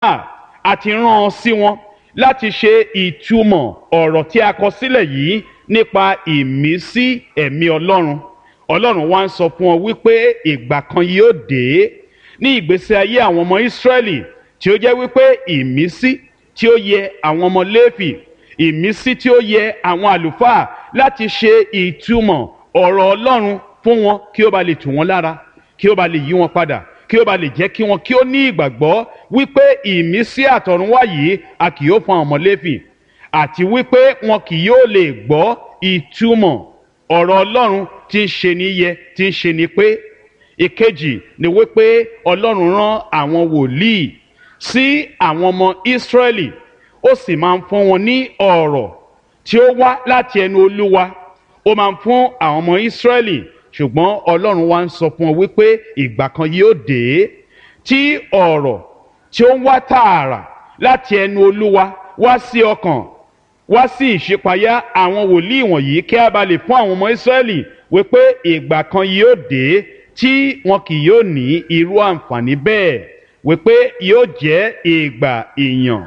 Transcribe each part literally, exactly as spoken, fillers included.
àti rán ọ sí wọn láti ṣe ìtumọ̀ ọ̀rọ̀ tí a kọ sílẹ̀ yìí nípa ìmísí ẹ̀mí Ọlọ́run. Ọlọ́run wá ń sọ fún ọ wípé ìgbà kan yóò dé ní ìgbésí ayé àwọn ọmọ Ísírẹ́lì tí ó jẹ́ wípé ìmísí tí ó yẹ àwọn ọmọ Léfì, ìmísí tí ó yẹ àwọn àlùfáà láti ṣe ìtumọ̀ ọ̀rọ̀ Ọlọ́run fún wọn kí ó ba lè tù wọ́n lára, kí ó ba lè yí wọn padà, kí ó ba lè jẹ́ kí wọn kí ó ní ìgbàgbọ́ wípé ìmísí àtọ̀runwá yìí a kì yóò fún àwọn ọmọ Léfì, àti wípé wọn kì yóò lè gbọ́ ìtumọ̀ ọ̀rọ̀ Ọlọ́run tí ń ṣe ní yẹ, tí ń ṣe ní pé. Ìkejì ni wípé Ọlọ́run rán àwọn wòlíì sí àwọn ọmọ Ísírẹ́lì, ó sì máa ń fún wọn ní ọ̀rọ̀ tí ó wá láti ẹnu Olúwa. Ó máa ń fún àwọn ọmọ Ísírẹ́lì, ṣùgbọ́n Ọlọ́run wá ń sọ fún wọn wípé ìgbà kan yóò dé tí ọ̀rọ̀ tí ó ń wá tààrà láti ẹnu Olúwa wá sí ọkàn, wá sí ìṣípayá àwọn wòlíì wọ̀nyí, kí a bá lè fún àwọn ọmọ Ísírẹ́lì wípé ìgbà kan yóò dé tí wọn kì yóò ní irú àǹfààní bẹ́ẹ̀, wípé yóò jẹ́ ìgbà ìyàn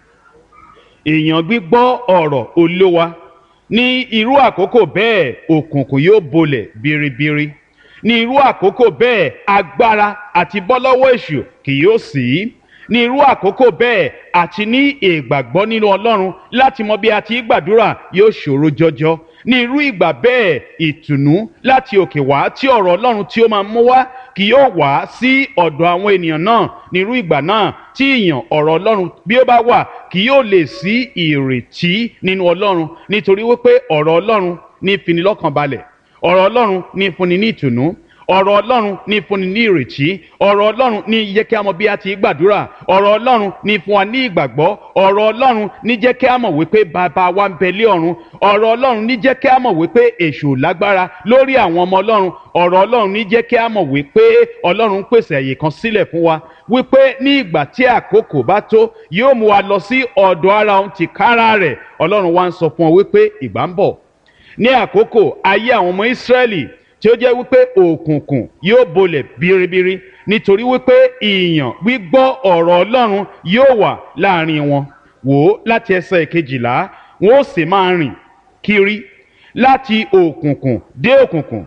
ìyàn gbígbọ́ ọ̀rọ̀ Olúwa. Ní irú àkókò bẹ́ẹ̀ òkùnkùn yóò bolẹ̀ biribiri. Ní irú àkókò bẹ́ẹ̀ agbára àti bọ́ lọ́wọ́ èṣù kì yóò sí. Ní irú àkókò bẹ́ẹ̀ àti ní ìgbàgbọ́ nínú Ọlọ́run láti mọ bí a ti gbàdúrà yóò ṣòro jọjọ. Ní irú ìgbà bẹ́ẹ̀ ìtùnú láti òkè wá tí ọ̀rọ̀ Ọlọ́run tí ó máa mú wá kì yóò wá sí ọ̀dọ̀ àwọn ènìyàn náà. Ní irú ìgbà náà tí ìyàn ọ̀rọ̀ Ọlọ́run bí ó bá wà kì yóò lè sí ìrètí nínú Ọlọ́run, nítorí wípé ọ̀rọ̀ Ọlọ́run ní fini lọ́kàn balẹ̀, ọ̀rọ̀ Ọlọ́run ní fúnni ní ìtùnú, ọ̀rọ̀ Ọlọ́run ní fúnni ní ìrètí, ọ̀rọ̀ Ọlọ́run ní jẹ́ kí a mọ̀ bí a ti gbàdúrà, ọ̀rọ̀ Ọlọ́run ní fún wa ní ìgbàgbọ́, ọ̀rọ̀ Ọlọ́run ní jẹ́ kí a mọ̀ wípé bàbá wa ń bẹ lé ọ̀run, ọ̀rọ̀ Ọlọ́run ní jẹ́ kí a mọ̀ wípé èṣù lágbára lórí àwọn ọmọ Ọlọ́run, ọ̀rọ̀ Ọlọ́run ní jẹ́ kí a mọ̀ wípé Ọlọ́run ń pèsè àyè kan sílẹ̀ fún wa, wípé ní ìgbà tí àkókò bá tó yóò mú wa lọ sí ọ̀dọ̀ ara òun tìkára rẹ̀. Ọlọ́run wá ń sọ fún ọ wípé ìgbà ń bọ̀ ní àkókò ayé àwọn ọmọ Ísírẹ́lì tí ó jẹ́ wípé òkùnkùn yóò bolẹ̀ biribiri, nítorí wípé ìyàn gbígbọ́ ọ̀rọ̀ Ọlọ́run yóò wà láàrin wọn. Wò ó láti ẹsẹ̀ ìkejìlá, wọn ó sì máa rìn kiri láti òkùnkùn dé òkùnkùn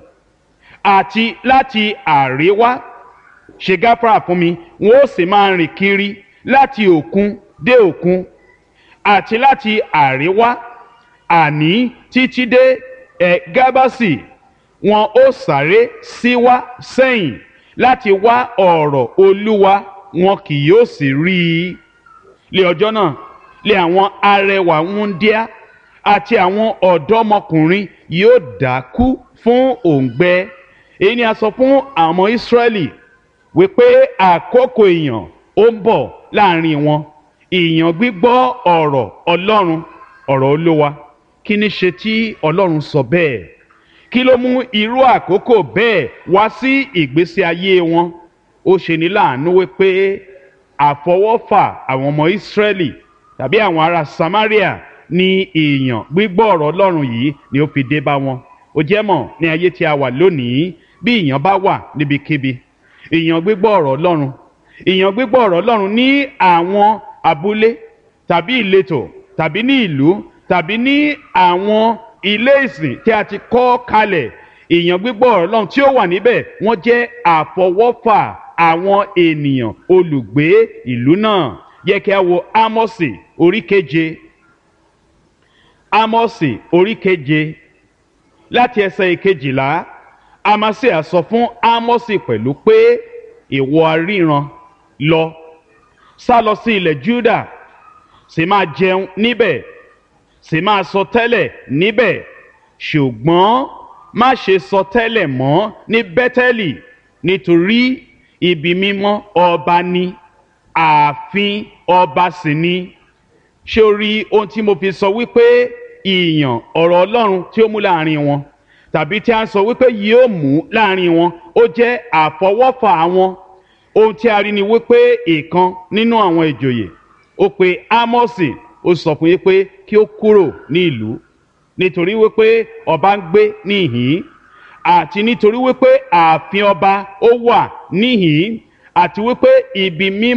àti láti àríwá, ṣe gáfárà fún mi, wọn ó sì máa rìn kiri láti òkun dé òkun àti láti àríwá, àní títí dé ẹ̀ gábásì. Wọn ó sáré síwá sẹ́yìn láti wá ọ̀rọ̀ Olúwa, wọn kì yóò sì rí i. Lé ọjọ́ náà lé àwọn arẹwà wúńdíá àti àwọn ọ̀dọ́mọkùnrin yóò dákú fún òǹgbẹ. Èyí ni a sọ fún àwọn ọmọ Ísírẹ́lì wípé àkókò ìyàn ó ń bọ̀ láàrin wọn, ìyàn gbígbọ́ ọ̀rọ̀ Ọlọ́run, ọ̀rọ̀ Olúwa. Kí ni ṣe tí Ọlọ́run sọ bẹ́ẹ̀? Kí ló mú irú àkókò bẹ́ẹ̀ wá sí ìgbésí ayé wọn? Ó ṣe ní láàánú wípé àfọwọ́fà àwọn ọmọ Ísírẹ́lì tàbí àwọn ará Samaria ní ìyàn gbígbọ́ ọ̀rọ̀ Ọlọ́run yìí ni ó fi dé bá wọn. Ó jẹ́ mọ̀ ní ayé tí a wà lónìí, bí ìyàn bá wà níbikíbi, ìyàn gbígbọ́ ọ̀rọ̀ Ọlọ́run, ìyàn gbígbọ́ ọ̀rọ̀ Ọlọ́run ní àwọn abúlé tàbí ìletò tàbí ní ìlú tàbí ní àwọn ilé ìsìn tí a ti kọ́ kalẹ̀, ìyàn gbígbọ́ ọ̀rọ̀ Ọlọ́run tí ó wà níbẹ̀ wọ́n jẹ́ àfọwọ́fà àwọn ènìyàn olùgbé ìlú náà. Yẹ kí a wo Ámọ́sì orí keje, Ámọ́sì orí keje láti ẹsẹ̀ ìkejìlá. Amasíà sọ fún Ámọ́sì pẹ̀lú pé ìwọ aríran lọ, sá lọ sí ilẹ̀ Júdà, sì máa jẹun níbẹ̀, sì máa sọ tẹ́lẹ̀ níbẹ̀, ṣùgbọ́n má ṣe sọ tẹ́lẹ̀ mọ́ ní Bẹ́tẹ́lì, nítorí ibi mímọ́ ọba ni, ààfin ọba sì ni. Ṣé o rí ohun tí mo fi sọ wípé ìyàn ọ̀rọ̀ Ọlọ́run tí ó mú láàrin wọn, tàbí tí a ń sọ wípé yóò mú láàrin wọn, ó jẹ́ àfọwọ́fà wọn. Ohun tí a rí ni wípé ìkan nínú àwọn ìjòyè ó pe Ámọ́sì, ó sọ fún yín pé kí ó kúrò ní ìlú, nítorí wípé ọba ń gbé níhìn-ín, àti nítorí wípé ààfin ọba ó wà níhìn-ín, àti wípé ibi mímọ́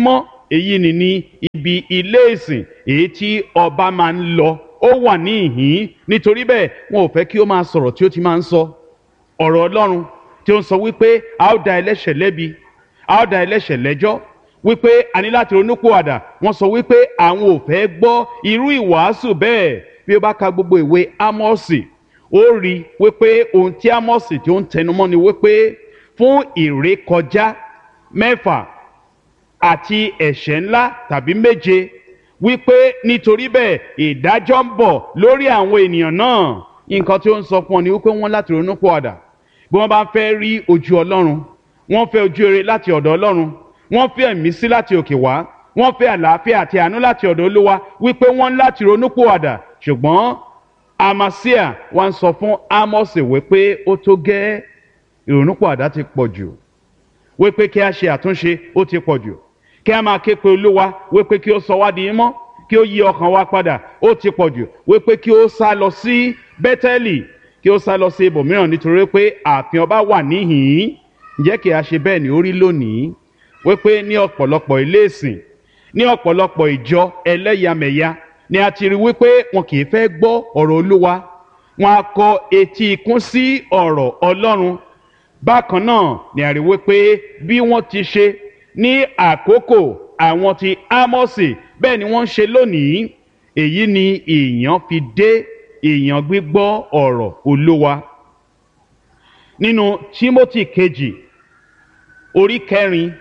èyí ni ní ibi ilé ìsìn èyí tí ọba máa ń lọ ó wà ní ìhín nítorí bẹ́ẹ̀ wọn ò fẹ́ kí ó máa sọ̀rọ̀ tí ó ti máa ń sọ ọ̀rọ̀ Ọlọ́run tí ó ń sọ wípé a ó dá ẹlẹ́ṣẹ̀ lẹ́bi a ó dá ẹlẹ́ṣẹ̀ lẹ́jọ́ wípé a ní láti ronúpìwàdà wọ́n sọ wípé àwọn ò fẹ́ gbọ́ irú ìwàásù bẹ́ẹ̀. Bí o bá ka gbogbo ìwé Ámọ́sì ó rí wípé ohun tí Ámọ́sì tí ó ń tẹnumọ́ ni wípé fún ìrékọjá mẹ́fà àti ẹ̀ṣẹ̀ ńlá tàbí méje wípé nítorí bẹ́ẹ̀ ìdájọ́ ń bọ̀ lórí àwọn ènìyàn náà. Nǹkan tí ó ń sọ fún ọ ni wípé wọ́n láti ronúpìwàdà bí wọ́n bá fẹ́ rí ojú Ọlọ́run, wọ́n fẹ́ ojú rere láti ọ̀dọ̀ Ọlọ́run, wọ́n fẹ́ ẹ̀mísí láti òkè wá, wọ́n fẹ́ àlàáfíà àti àánú láti ọ̀dọ̀ Olúwa wípé wọ́n láti ronúpìwàdà. Ṣùgbọ́n Amasia wá ń sọ fún Ámọ́sì wípé ó tó gẹ́, ìrònúpìwàdà ti pọ̀ jù, wípé kí a ṣe àtúnṣe ó ti pọ̀ jù, kí a máa ké pe Olúwa wípé kí ó sọ wá di mímọ́, kí ó yí ọkàn wa padà ó ti pọ̀ jù, wípé kí ó sá lọ sí Bẹ́tẹ́lì, kí ó sá lọ sí ibòmíràn nítorí pé ààfin ọba wà níhìn-ín. Ǹjẹ́ kí a ṣe bẹ́ẹ̀ ni ó rí lónìí? Wípé ní ọ̀pọ̀lọpọ̀ ilé ìsìn, ní ọ̀pọ̀lọpọ̀ ìjọ ẹlẹ́yàmẹ̀yà ni a ti rí wípé wọn kì í fẹ́ gbọ́ ọ̀rọ̀ Olúwa, wọn á kọ etí ikún sí ọ̀rọ̀ Ọlọ́run. Bákan náà ni a rí wípé bí wọ́n ti ṣe ní àkókò àwọn ti Ámọ́sì bẹ́ẹ̀ ni wọ́n ń ṣe lónìí. Èyí ni ìyàn fi dé ìyàn gbígbọ́ ọ̀rọ̀ Olúwa. Nínú Tímótì kejì orí kẹrin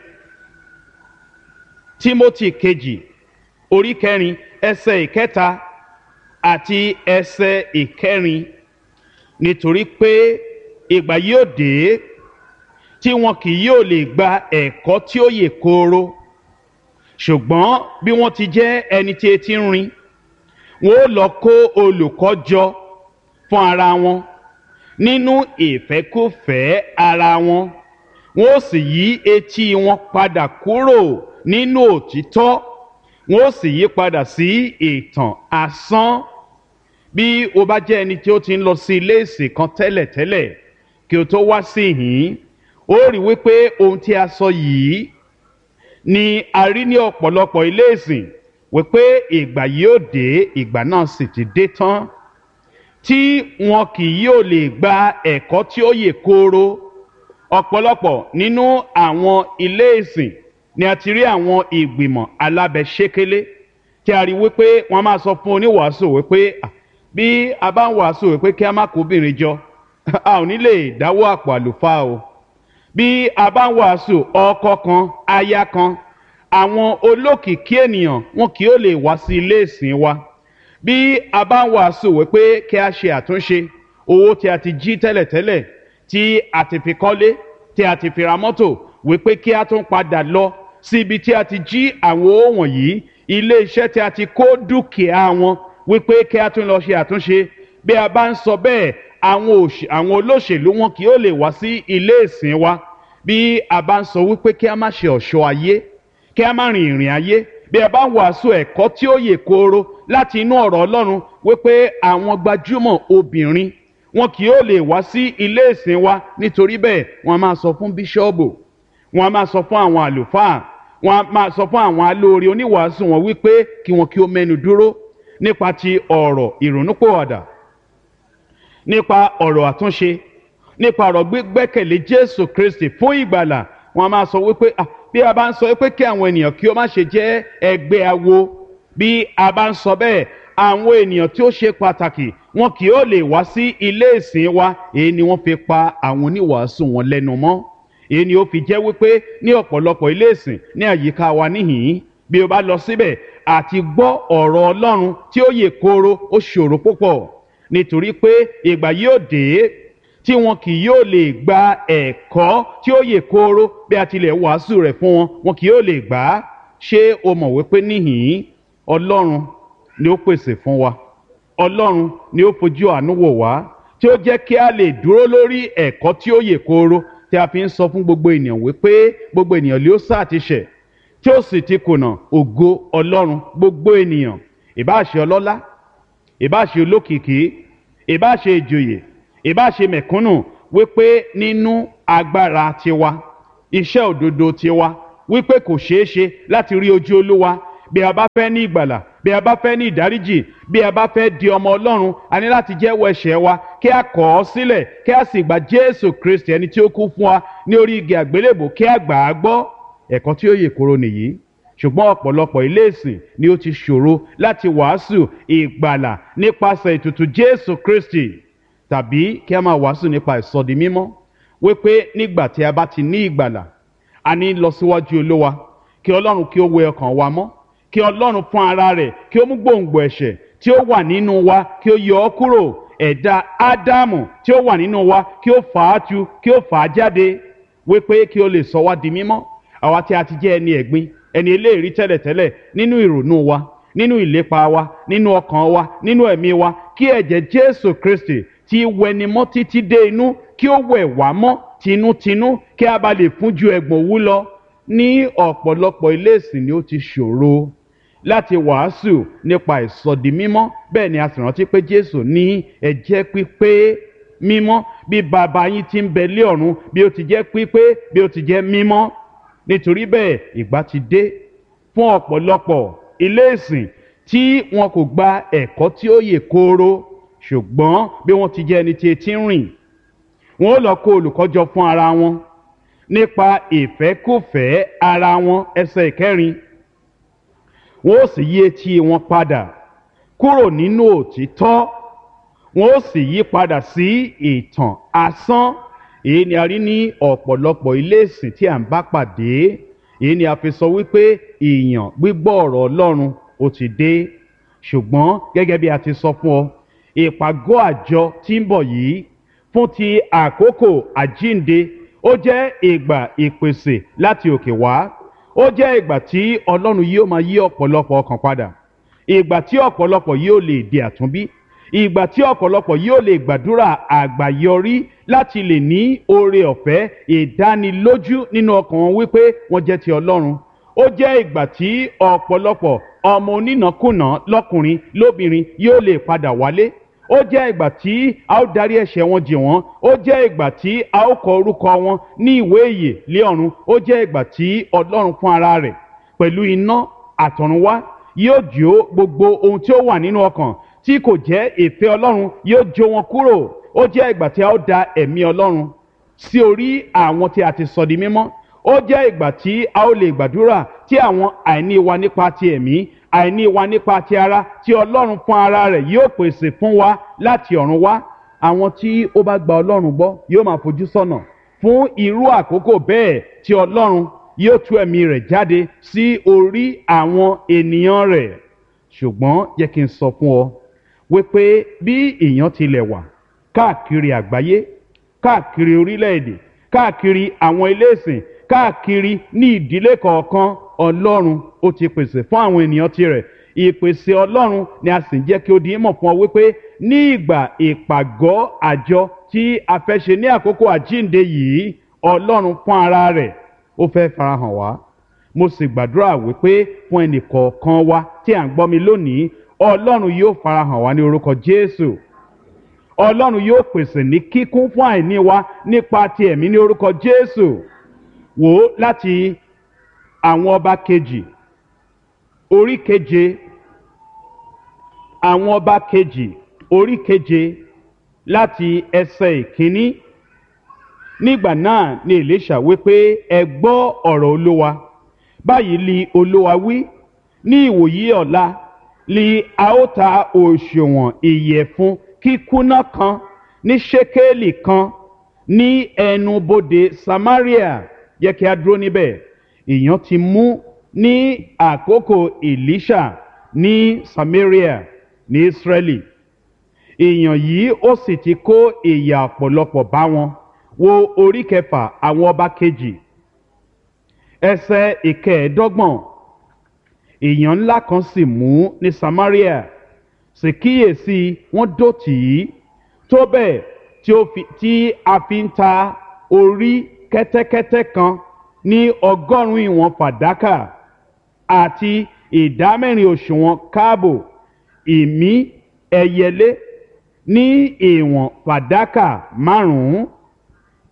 Tímótì kejì orí kẹrin ẹsẹ̀ ìkẹta àti ẹsẹ̀ ìkẹrin, nítorí pé ìgbà yóò dé tí wọn kì yóò lè gba ẹ̀kọ́ tí ó yè kooro, ṣùgbọ́n bí wọ́n ti jẹ́ ẹni tí etí ń rin, wọn ó lọ kó olùkọ́ jọ fún ara wọn nínú ìfẹ́kúfẹ̀ẹ́ ara wọn, wọn ó sì yí etí wọn padà kúrò nínú òtítọ́, wọn ó sì yí padà sí ìtàn asán. Bí o bá jẹ́ ẹni tí ó ti ń lọ sí ilé ìsìn kan tẹ́lẹ̀tẹ́lẹ̀ kí o tó wá sí ìhín, ó rí wípé ohun tí a sọ yìí ni a rí ní ọ̀pọ̀lọpọ̀ ilé ìsìn, wípé ìgbà yóò dé, ìgbà náà sì ti dé tán, tí wọn kì yóò lè gba ẹ̀kọ́ tí ó yè kooro. Ọ̀pọ̀lọpọ̀ nínú àwọn ilé ìsìn ni a ti rí àwọn ìgbìmọ̀ alábẹ́sẹ́kẹ́lé tí a rí wípé wọ́n máa sọ fún oníwàásù wípé bí a bá ń wàásù wípé kí a má kó obìnrin jọ, a ò ní lè dáwọ́ àpò àlùfáà o. Bí a bá ń wàásù ọkọ kan aya kan, àwọn olókìkí ènìyàn wọn kì yóò lè wá sí ilé ìsìn wa. Bí a bá ń wàásù wípé kí a ṣe àtúnṣe owó tí a ti jí tẹ́lẹ̀tẹ́lẹ̀, tí a ti fi kọ́lé, tí a ti fi ra mọ́tò, wípé kí a tún padà lọ sí ibi tí a ti jí àwọn owó wọ̀nyí, ilé iṣẹ́ tí a ti kó dúkìá wọn, wípé kí a tún lọ ṣe àtúnṣe. Bí a bá ń sọ bẹ́ẹ̀, àwọn olóṣèlú wọn kì yóò lè wá sí ilé ìsìn wa. Bí a bá ń sọ wípé kí a má ṣe ọ̀ṣọ́ ayé, kí a má rìn ìrìn ayé, bí a bá ń wàásù ẹ̀kọ́ tí ó yè kooro láti inú ọ̀rọ̀ Ọlọ́run, wípé àwọn gbajúmọ̀ obìnrin wọn kì yóò lè wá sí ilé ìsìn wa. Nítorí bẹ́ẹ̀ wọ́n máa sọ fún bíṣọ́ọ̀bù, wọ́n máa sọ fún àwọn àlùfáà, wọ́n máa sọ fún àwọn alóore oníwàásù wọn wípé kí wọn kí ó mẹ́nu dúró nípa ti ọ̀rọ̀ ìrònúpìwàdà, nípa ọ̀rọ̀ àtúnṣe, nípa ọ̀rọ̀ gbígbẹ́kẹ̀lé Jésù Kristi fún ìgbàlà. Wọ́n máa sọ wípé bí a bá ń sọ wípé kí àwọn ènìyàn kí ó má ṣe jẹ́ ẹgbẹ́ awo, bí a bá ń sọ bẹ́ẹ̀, àwọn ènìyàn tí ó ṣe pàtàkì wọn kì yóò lè wá sí ilé ìsìn wa. Èyí ni wọ́n fi pa àwọn oníwàásù wọn lẹ́nu mọ́. Èyí ni ó fi jẹ́ wípé ní ọ̀pọ̀lọpọ̀ ilé ìsìn ní àyíká wa níhìn-ín, bí o bá lọ síbẹ̀ àti gbọ́ ọ̀rọ̀ Ọlọ́run tí ó yè kooro ó ṣòro púpọ̀, nítorí pé ìgbà yóò dé tí wọn kì yóò lè gba ẹ̀kọ́ tí ó yè kooro. Bí a tilẹ̀ wàásù rẹ̀ fún wọn, wọn kì yóò lè gbà á. Ṣé o mọ̀ wípé níhìn-ín Ọlọ́run ni ó pèsè fún wa, Ọlọ́run ni ó fojú àánú wò wá, tí ó jẹ́ kí a lè dúró lórí ẹ̀kọ́ tí ó yè kooro, tí a fi ń sọ fún gbogbo ènìyàn wípé gbogbo ènìyàn ló sá ti ṣẹ̀, tí ó sì ti kùnà ògo Ọlọ́run. Gbogbo ènìyàn, ìbá ṣe ọlọ́lá, ìbá ṣe olókìkí, ìbá ṣe ìjòyè, ìbá ṣe mẹ̀kúnnù, wípé nínú agbára tiwa, iṣẹ́ òdodo tiwa, wípé kò ṣeé ṣe láti rí ojú Olúwa. Bí a bá fẹ́ ní ìgbàlà, bí a bá fẹ́ ní ìdáríjì, bí a bá fẹ́ di ọmọ Ọlọ́run, a ní láti jẹ́wọ́ ẹ̀ṣẹ̀ wa kí a kọ̀ ọ́ sílẹ̀, kí a sì gba Jésù Kristi ẹni tí ó kú fún wa ní orí igi àgbélébùú, kí a gbà á gbọ́. Ẹ̀kọ́ tí ó yè koro nìyí. Ṣùgbọ́n ọ̀pọ̀lọpọ̀ ilé ìsìn ni ó ti ṣòro láti wàásù ìgbàlà nípasẹ̀ ètùtù Jésù Kristi, tàbí kí a máa wàásù nípa ìsọdi mímọ́, wípé nígbà tí a bá ti ní ìgbàlà, a ní lọ síwájú Olúwa kí Ọlọ́run kí ó wẹ ọkàn wa mọ́, kí Ọlọ́run fún ara rẹ̀ kí ó mú gbòǹgbò ẹ̀ṣẹ̀ tí ó wà nínú wa kí ó yọ ọ́ kúrò, ẹ̀dá Ádámù tí ó wà nínú wa kí ó fà á tu, kí ó fà á jáde, wípé kí ó lè sọ wá di mímọ́. Àwa tí a ti jẹ́ ẹni ẹ̀gbin, ẹni eléèrí tẹ́lẹ̀tẹ́lẹ̀ nínú ìrònú wa, nínú ìlépa wa, nínú ọkàn wa, nínú ẹ̀mí wa, kí ẹ̀jẹ̀ Jésù Kristi tí wẹni mọ́ títí dé inú kí ó wẹ̀ wá mọ́ tinútinú, kí a bá lè fún ju ẹ̀gbọ̀n òwú lọ. Ní ọ̀pọ̀lọpọ̀ ilé ìsìn ni ó ti ṣòro láti wàásù nípa ìsọdi mímọ́. Bẹ́ẹ̀ ni a sì rántí pé Jésù ní ẹ jẹ́ pípé mímọ́ bí bàbá yín tí ń bẹ lé ọ̀run bí ó ti jẹ́ pípé, bí ó ti jẹ́ mímọ́. Nítorí bẹ́ẹ̀ ìgbà ti dé fún ọ̀pọ̀lọpọ̀ ilé ìsìn tí wọn kò gba ẹ̀kọ́ tí ó yè kooro, ṣùgbọ́n bí wọ́n ti jẹ́ ẹni tí etí ń rìn, wọn ó lọ kó olùkọ́ jọ fún ara wọn nípa ìfẹ́kùfẹ́ ara wọn. Ẹsẹ̀ ìkẹrin, wọn ó sì yí etí wọn padà kúrò nínú òtítọ́, wọn ó sì yí padà sí ìtàn asán. Èyí ni a rí ní ọ̀pọ̀lọpọ̀ ilé ìsìn tí à ń bá pàdé. Èyí ni a fi sọ wípé ìyàn gbígbọ́ ọ̀rọ̀ Ọlọ́run ó ti dé. Ṣùgbọ́n gẹ́gẹ́ bí a ti sọ fún ọ, ìpàgọ́ àjọ tí ń bọ̀ yìí fún ti àkókò àjínde, ó jẹ́ ìgbà ìpèsè láti òkè wá. Ó jẹ́ ìgbà tí Ọlọ́run yóò máa yí ọ̀pọ̀lọpọ̀ ọkàn padà, ìgbà tí ọ̀pọ̀lọpọ̀ yóò lè di àtúnbí, ìgbà tí ọ̀pọ̀lọpọ̀ yóò lè gbàdúrà àgbàyọrí láti lè ní oore ọ̀fẹ́ ìdánilójú nínú ọkàn wọn wípé wọ́n jẹ́ ti Ọlọ́run. Ó jẹ́ ìgbà tí ọ̀pọ̀lọpọ̀ ọmọ onínàkúnà lọ́kùnrin lóbìnrin yóò lè padà wálé. Ó jẹ́ ìgbà tí a ó darí ẹ̀ṣẹ̀ wọn jì wọ́n. Ó jẹ́ ìgbà tí a ó kọ orúkọ wọn ní ìwé ìyè lé ọ̀run. Ó jẹ́ ìgbà tí Ọlọ́run fún ara rẹ̀ pẹ̀lú iná àtọ̀runwá yóò jó gbogbo ohun tí ó wà nínú ọkàn tí kò jẹ́ ìfẹ́ Ọlọ́run, yóò jó wọn kúrò. Ó jẹ́ ìgbà tí a ó da ẹ̀mí Ọlọ́run sí orí àwọn tí a ti sọ di mímọ́. Ó jẹ́ ìgbà tí a ó lè gbàdúrà tí àwọn àìní wa nípa ti ẹ̀mí, àìní wa nípa ti ara, tí Ọlọ́run fún ara rẹ̀ yóò pèsè fún wa láti ọ̀run wá. Àwọn tí ó bá gba Ọlọ́run gbọ́ yóò máa fojú sọ́nà fún irú àkókò bẹ́ẹ̀ tí Ọlọ́run yóò tú ẹ̀mí rẹ̀ jáde sí orí àwọn ènìyàn rẹ̀. Ṣùgbọ́n jẹ́ kí n sọ fún ọ wípé bí èèyàn tilẹ̀ wà káàkiri àgbáyé, káàkiri orílẹ̀-èdè, káàkiri àwọn ilé ìsìn, káàkiri ní ìdílé kọ̀ọ̀kan, Ọlọ́run ó ti pèsè fún àwọn ènìyàn tirẹ̀. Ìpèsè Ọlọ́run ni a sì ń jẹ́ kí ó di mọ̀ fún ọ wípé ní ìgbà ìpàgọ́ àjọ tí a fẹ́ ṣe ní àkókò àjínde yìí, Ọlọ́run fún ara rẹ̀ ó fẹ́ farahàn wá. Mo sì gbàdúrà wípé fún ẹnì kọ̀ọ̀kan wa tí à ń gbọ́ mi lónìí, Ọlọ́run yóò farahàn wá ní orúkọ Jésù. Ọlọ́run yóò pèsè ní kíkún fún àìní wa nípa ti ẹ̀mí ní orúkọ Jésù. Wò ó láti àwọn ọba kejì orí keje, àwọn ọba kejì orí keje láti ẹsẹ̀ ìkíní. Nígbà náà ni Èlíṣà wípé ẹ gbọ́ ọ̀rọ̀ Olúwa. Báyìí li Olúwa wí, ní ìwòyí ọ̀la li a ó ta òṣùwọ̀n ìyẹ̀fun kíkúnná kan ní ṣékélì kan ní ẹnubodè Samaria. Yẹ kí a dúró níbẹ̀. Ìyàn ti mú ní àkókò Èlíṣà ní Samaria ní Israeli. Ìyàn yìí ó sì ti kó ìyà ọ̀pọ̀lọpọ̀ bá wọn. Wo orí kẹfà àwọn ọba kejì ẹsẹ̀ ìkẹẹ̀ẹ́dọ́gbọ̀n. Ìyàn ńlá kan sì mú ní Samaria, sì kíyèsí wọ́n dó tì í tó bẹ́ẹ̀ tí ó fi tí a fi ń ta orí kẹ́tẹ́kẹ́tẹ́ kan ní ọgọ́rùn-ún ìwọ̀n fàdákà àti ìdámẹ́rin òṣùwọ̀n káàbò ìmí ẹyẹlé ní ìwọ̀n fàdákà márùn-ún.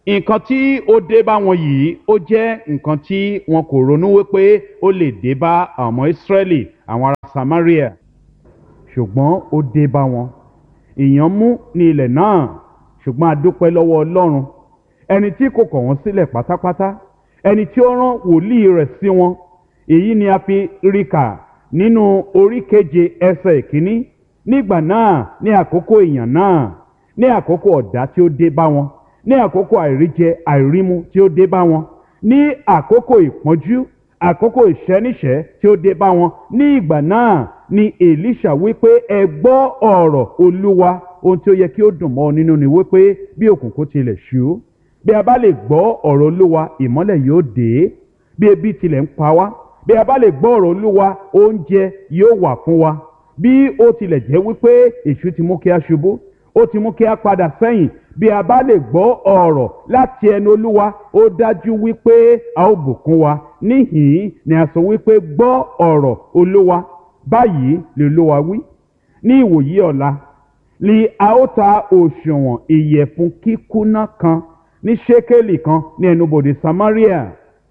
nǹkan tí ó dé bá wọn yìí ó jẹ́ nǹkan tí wọn kò ronú wípé ó lè dé bá àwọn ọmọ Ísírẹ́lì, àwọn ará Samaria, ṣùgbọ́n ó dé bá wọn. Ìyàn mú ní ilẹ̀ náà, ṣùgbọ́n a dúpẹ́ lọ́wọ́ Ọlọ́run, ẹni tí kò kọ̀ wọ́n sílẹ̀ pátápátá, ẹni tí ó rán wòlíì rẹ̀ sí wọn. Èyí ni a fi rí kà nínú orí keje ẹsẹ̀ ìkíní. Nígbà náà, ní àkókò ìyàn náà, ní àkókò ọ̀dá tí ó dé bá wọn, ní àkókò àìríjẹ àìrímu tí ó dé bá wọn, ní àkókò ìpọ́njú, àkókò ìṣẹ́níṣẹ́ tí ó dé bá wọn, ní ìgbà náà ni Èlíṣà wípé ẹ gbọ́ ọ̀rọ̀ Olúwa. Ohun tí ó yẹ kí ó dùn mọ́ ọ nínú ni wípé bí òkùnkùn tilẹ̀ ṣú, bí a bá lè gbọ́ ọ̀rọ̀ Olúwa, ìmọ́lẹ̀ yóò dé. Bí ebi tilẹ̀ ń pa wá, bí a bá lè gbọ́ ọ̀rọ̀ Olúwa, oúnjẹ yóò wà fún wa. Bí ó tilẹ̀ jẹ́ wípé èṣù ti mú kí a ṣubú, ó ti mú kí a padà sẹ́yìn, bí a bá lè gbọ́ ọ̀rọ̀ láti ẹnu Olúwa, ó dájú wípé a ó bùkún wa. Níhìn-ín ni a sọ wípé gbọ́ ọ̀rọ̀ Olúwa. Báyìí lè Olúwa wí, ní ìwòyí ọ̀la ni a ó ta òṣùwọ̀n ìyẹ̀fun kíkúnná kan ní ṣékélì kan ní ẹnubodè Samaria.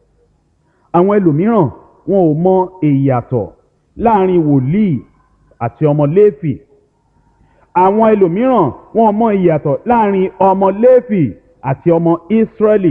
Àwọn ẹlòmíràn wọn ò mọ ìyàtọ̀ láàrin wòlíì àti ọmọ Léfì. Àwọn ẹlòmíràn wọn ò mọ ìyàtọ̀ láàrin ọmọ Léfì àti ọmọ Ísírẹ́lì.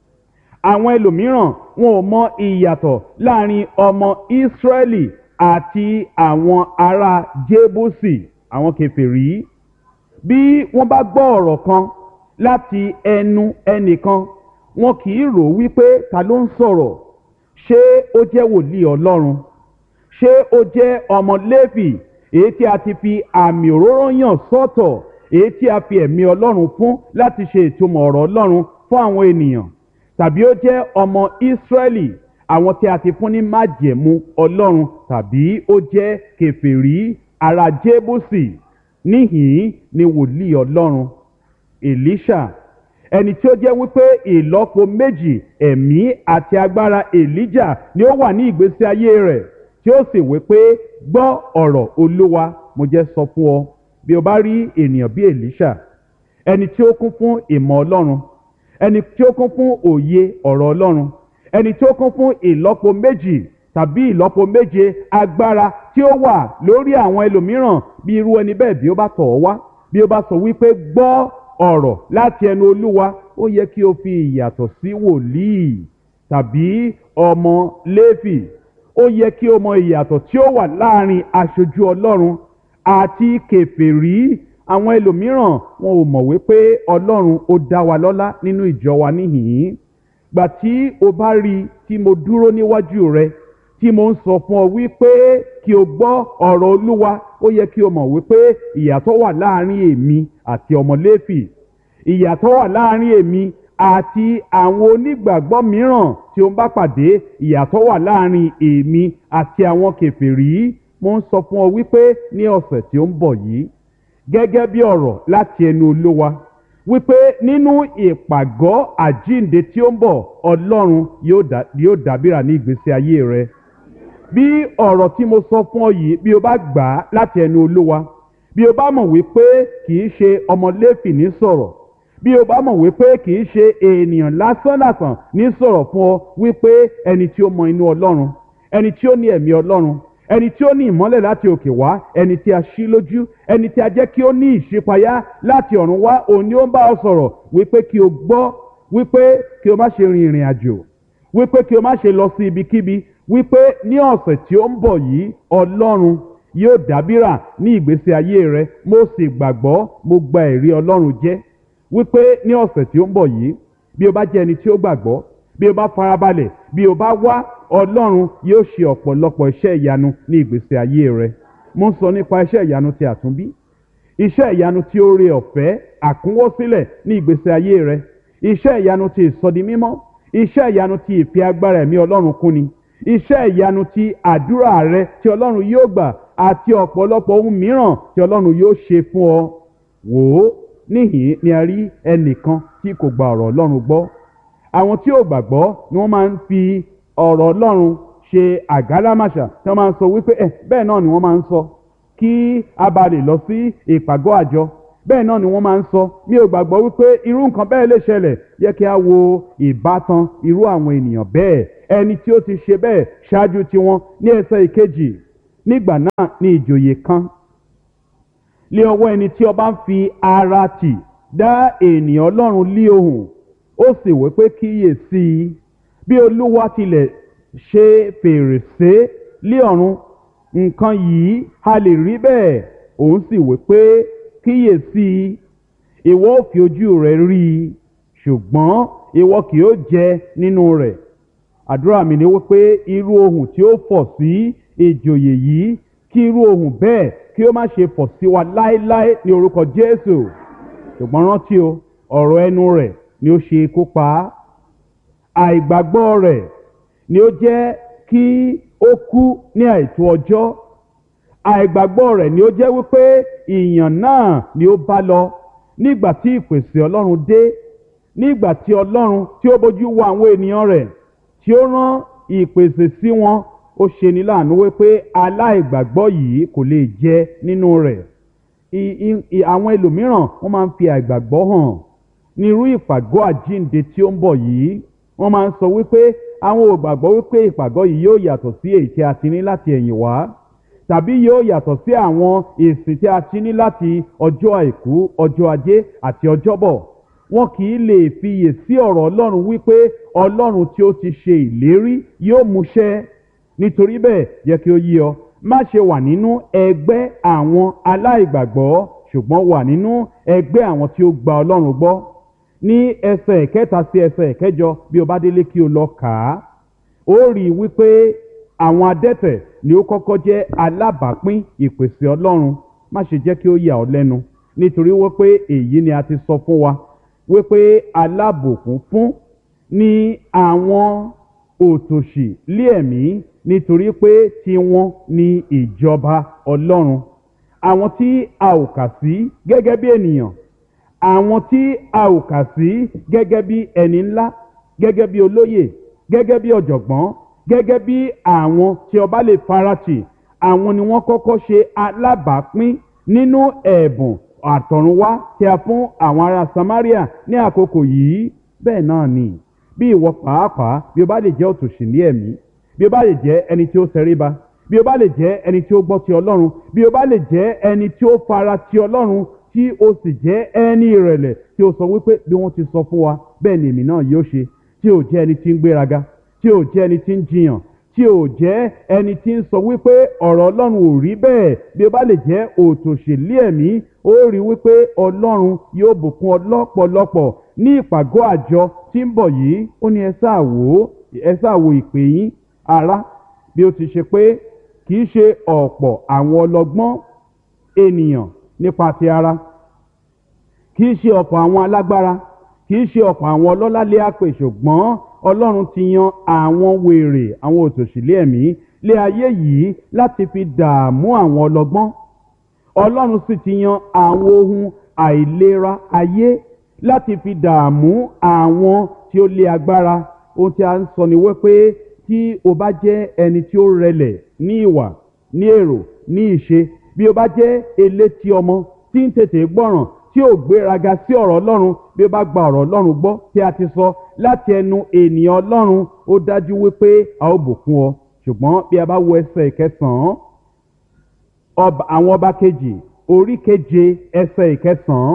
Àwọn ẹlòmíràn wọn ò mọ ìyàtọ̀ láàrin ọmọ Ísírẹ́lì àti àwọn ará Jébúsì, àwọn kèfèrí. Bí wọ́n bá gbọ́ ọ̀rọ̀ kan láti ẹnu ẹnìkan, wọn kì í rò wípé ta ló ń sọ̀rọ̀. Ṣé ó jẹ́ wòlíì Ọlọ́run? Ṣé ó jẹ́ ọmọ Léfì, èyí tí a ti fi àmì òróró yàn sọ́tọ̀, èyí tí a fi ẹ̀mí Ọlọ́run fún láti ṣe ìtumọ̀ ọ̀rọ̀ Ọlọ́run fún àwọn ènìyàn? Tàbí ó jẹ́ ọmọ Ísírẹ́lì, àwọn tí a ti fún ní májẹ̀mú Ọlọ́run? Tàbí ó jẹ́ kèfèrí ará Jébúsì? Níhìn-ín ni wòlíì Ọlọ́run Èlíṣà, ẹni tí ó jẹ́ wípé ìlọ́po méjì ẹ̀mí àti agbára Èlíjà ni ó wà ní ìgbésí ayé rẹ̀, tí ó sì wípé gbọ́ ọ̀rọ̀ Olúwa. Mo jẹ́ sọ fún ọ, bí o bá rí ènìyàn bí Èlíṣà, ẹni tí ó kún fún ìmọ̀ Ọlọ́run, ẹni tí ó kún fún òye ọ̀rọ̀ Ọlọ́run, ẹni tí ó kún fún ìlọ́po méjì tàbí ìlọ́po méje agbára tí ó wà lórí àwọn ẹlòmíràn, bí irú ẹni bẹ́ẹ̀ bí ó bá tọ̀ ọ́ wá, bí ó bá sọ wípé gbọ́ ọ̀rọ̀ láti ẹnu Olúwa, ó yẹ kí o fi ìyàtọ̀ sí wòlíì tàbí ọmọ Léfì. Ó yẹ kí o mọ ìyàtọ̀ tí ó wà láàrin aṣojú Ọlọ́run àti kèfèrí. Àwọn ẹlòmíràn wọn ò mọ̀ wípé Ọlọ́run ó dá wa lọ́lá nínú ìjọ wa níhìn-ín. Gbà tí o bá rí tí mo dúró níwájú rẹ, tí mo ń sọ fún ọ wípé kí o gbọ́ ọ̀rọ̀ Olúwa, ó yẹ kí o mọ̀ wípé ìyàtọ̀ wà láàrin èmi àti ọmọ Léfì. Ìyàtọ̀ wà láàrin èmi àti àwọn onígbàgbọ́ mìíràn tí ó ń bá pàdé. Ìyàtọ̀ wà láàrin èmi àti àwọn kèfèrí. Mo ń sọ fún ọ wípé ní ọ̀sẹ̀ tí ó ń bọ̀ yìí, gẹ́gẹ́ bí ọ̀rọ̀ láti ẹnu Olúwa, wípé nínú ìpàgọ́ àjíǹde tí ó ń bọ̀, Ọlọ́run yóò dábìrà ní ìgbésí ayé rẹ. Bí ọ̀rọ̀ tí mo sọ fún ọ yìí, bí o bá gbà á láti ẹnu Olúwa, bí o bá mọ̀ wípé kì í ṣe ọmọ Léfì ní sọ̀rọ̀, bí o bá mọ̀ wípé kì í ṣe ènìyàn lásánlàsàn ní sọ̀rọ̀ fún ọ, wípé ẹni tí ó mọ inú Ọlọ́run, ẹni tí ó ní ẹ̀mí Ọlọ́run, ẹni tí ó ní ìmọ́lẹ̀ láti òkè wá, ẹni tí a ṣí lójú, ẹni tí a jẹ́ kí ó ní ìṣípayá láti ọ̀run wá, òun ni ó ń bá ọ sọ̀rọ̀ wípé kí o gbọ́, wípé kí o má ṣe rin ìrìn àjò, wípé kí o má ṣe lọ sí ibikíbi, wípé ní ọ̀sẹ̀ tí ó ń bọ̀ yìí Ọlọ́run yóò dábìrà ní ìgbésí ayé rẹ. Mo sì gbàgbọ́, mo gba ẹ̀rí Ọlọ́run jẹ́ wípé ní ọ̀sẹ̀ tí ó ń bọ̀ yìí, bí o bá jẹ́ ẹni tí ó gbàgbọ́, bí o bá farabalẹ̀, bí o bá wá, Ọlọ́run yóò ṣe ọ̀pọ̀lọpọ̀ iṣẹ́ ìyanu ní ìgbésí ayé rẹ. Mo ń sọ nípa iṣẹ́ ìyanu ti àtúnbí, iṣẹ́ ìyanu tí oore ọ̀fẹ́ àkúnwọ́sílẹ̀ ní ìgbésí ayé rẹ, iṣẹ́ ìyanu ti ìsọdimímọ́, iṣẹ́ ìyanu ti ìfi agbára ẹ̀mí Ọlọ́run kúnni, iṣẹ́ ìyanu ti àdúrà rẹ tí Ọlọ́run yóò gbà, àti ọ̀pọ̀lọpọ̀ ohun mìíràn tí Ọlọ́run yóò ṣe fún ọ. Wò ó, níhìn ni a rí ẹnìkan tí kò gba ọ̀rọ̀ Ọlọ́run gbọ́. Àwọn tí ò gbàgbọ́ ni wọ́n máa ń fi ọ̀rọ̀ Ọlọ́run ṣe àgálámàṣà, tí wọ́n máa ń sọ wípé ẹ̀ bẹ́ẹ̀ náà ni wọ́n máa ń sọ, kí a bá lè lọ sí ìpàgọ́ àjọ, bẹ́ẹ̀ náà ni wọ́n máa ń sọ mi ò gbàgbọ́ wípé irú nǹkan bẹ́ẹ̀ lè ṣẹlẹ̀. Yẹ kí a wo ìbátan irú àwọn ènìyàn bẹ́ẹ̀, ẹni tí ó ti ṣe bẹ́ẹ̀ ṣáájú tiwọn. Ní ẹsẹ̀ ìkejì, nígbà náà ni ìjòyè kan lé ọwọ́ ẹni tí ọba ń fi ara tì dá ènìyàn Ọlọ́run lé ohùn, ó sì wí pé kíyèsí i, bí Olúwa tilẹ̀ ṣe fèrèsé lé ọ̀run, nǹkan yìí a lè rí bẹ́ẹ̀. Òun sì wí pé kíyèsí i, ìwọ ó fi ojú rẹ rí i, ṣùgbọ́n ìwọ kì yóò jẹ nínú rẹ̀. Àdúrà mi ni wípé irú ohùn tí ó fọ̀ sí ìjòyè yìí, kí irú ohùn bẹ́ẹ̀ kí ó má ṣe fọ̀ sí wa láéláé ní orúkọ Jésù. Ṣùgbọ́n rántí o, ọ̀rọ̀ ẹnu rẹ̀ ni ó ṣe ikú pa á. Àìgbàgbọ́ rẹ̀ ni ó jẹ́ kí ó kú ní àìtó ọjọ́. Àìgbàgbọ́ rẹ̀ ni ó jẹ́ wípé ìyàn náà ni ó bá lọ nígbà tí ìpèsè Ọlọ́run dé, nígbà tí Ọlọ́run tí ó bójú wo àwọn ènìyàn rẹ̀ tí ó rán ìpèsè sí wọn. Ó ṣe ní láàánú wípé aláìgbàgbọ́ yìí kò lè jẹ nínú rẹ̀. Àwọn ẹlòmíràn wọ́n máa ń fi àìgbàgbọ́ hàn nírú ìpàgọ́ àjíǹde tí ó ń bọ̀ yìí. Wọ́n máa ń sọ wípé àwọn ò gbàgbọ́ wípé ìpàgọ́ yìí yóò yàtọ̀ sí èyí tí a ti ní láti ẹ̀yìn wá, tàbí yóò yàtọ̀ sí àwọn ìsìn tí a ti ní láti ọjọ́ àìkú, ọjọ́ ajé àti ọjọ́bọ̀. Wọn kì í lè fiyè sí ọ̀rọ̀ Ọlọ́run wípé Ọlọ́run tí ó ti ṣe ìlérí yóò múṣẹ. Nítorí bẹ́ẹ̀ yẹ kí ó yé ọ, má ṣe wà nínú ẹgbẹ́ àwọn aláìgbàgbọ́, ṣùgbọ́n wà nínú ẹgbẹ́ àwọn tí ó gba Ọlọ́run gbọ́. Ní ẹsẹ̀ ìkẹta sí ẹsẹ̀ ìkẹjọ, bí o bá délé kí o lọ kà á, ó rí i wípé àwọn adẹ́tẹ̀ ni ó kọ́kọ́ jẹ́ alábàápín ìpèsè Ọlọ́run. Má ṣe jẹ́ kí ó yà ọ́ lẹ́nu, nítorí wípé èyí ni a ti sọ fún wa wípé alábùkún fún ni àwọn òtòṣì lé ẹ̀mí, nítorí pé tiwọn ni ìjọba Ọlọ́run. Àwọn tí a ò kà sí gẹ́gẹ́ bí ènìyàn, àwọn tí a ò kà sí gẹ́gẹ́ bí ẹni ńlá, gẹ́gẹ́ bí olóyè, gẹ́gẹ́ bí ọ̀jọ̀gbọ́n, gẹ́gẹ́ bí àwọn tí ọba lè faratì, àwọn ni wọ́n kọ́kọ́ ṣe alábàápín nínú ẹ̀bùn àtọ̀runwá tí a fún àwọn ará Samaria ní àkókò yìí. Bẹ́ẹ̀ náà ni bí ìwọ pàápàá, bí o bá lè jẹ́ òtòṣì ní ẹ̀mí, bí o bá lè jẹ́ ẹni tí ó ṣẹríba, bí o bá lè jẹ́ ẹni tí ó gbọ́ ti Ọlọ́run, bí o bá lè jẹ́ ẹni tí ó fara ti Ọlọ́run, tí o sì jẹ́ ẹni ìrẹ̀lẹ̀ tí o sọ wípé bí wọ́n ti sọ fún wa bẹ́ẹ̀ ni èmi náà yóò ṣe, tí o jẹ́ ẹni tí ń gbéraga, tí o jẹ́ ẹni tí ń jiyàn, tí o jẹ́ ẹni tí ń sọ wípé ọ̀rọ̀ Ọlọ́run ò rí bẹ́ẹ̀. Bí o bá lè jẹ́ òtòṣèlú ẹ̀mí, ó rí wípé Ọlọ́run yóò bùkún ọ lọ́pọ̀lọpọ̀ ní ìpàgọ́ àjọ tí ń bọ̀ yìí. Ó ní ẹ sáà wò, ẹ sáà wò ìpè yín ará, bí ó ti ṣe pé kì í ṣe ọ̀pọ̀ àwọn ọlọ́gbọ́n ènìyàn nípa ti ara, kì í ṣe ọ̀pọ̀ àwọn alágbára, kì í ṣe ọ̀pọ̀ àwọn ọlọ́lá lé àpè, ṣùgbọ́n Ọlọ́run ti yan àwọn wèrè, àwọn òtòṣìlẹ̀ ẹ̀mí lé ayé yìí láti fi dààmú àwọn ọlọ́gbọ́n. Ọlọ́run sì ti yan àwọn ohun àìlera ayé láti fi dààmú àwọn tí ó lé agbára. Ohun tí a ń sọ ni wípé tí o bá jẹ́ ẹni tí ó rẹlẹ̀ ní ìwà, ní èrò, ní ìṣe, bí o bá jẹ́ elétí ọmọ tí ń tètè gbọ́ràn, tí ò gbéraga sí ọ̀rọ̀ Ọlọ́run, bí o bá gba ọ̀rọ̀ Ọlọ́run gbọ́ tí a ti sọ láti ẹnu ènìyàn Ọlọ́run, ó dájú wípé a ó bùkún ọ. Ṣùgbọ́n bí a bá wo ẹsẹ̀ ìkẹsàn-án, àwọn ọba kejì orí keje ẹsẹ̀ ìkẹsàn-án,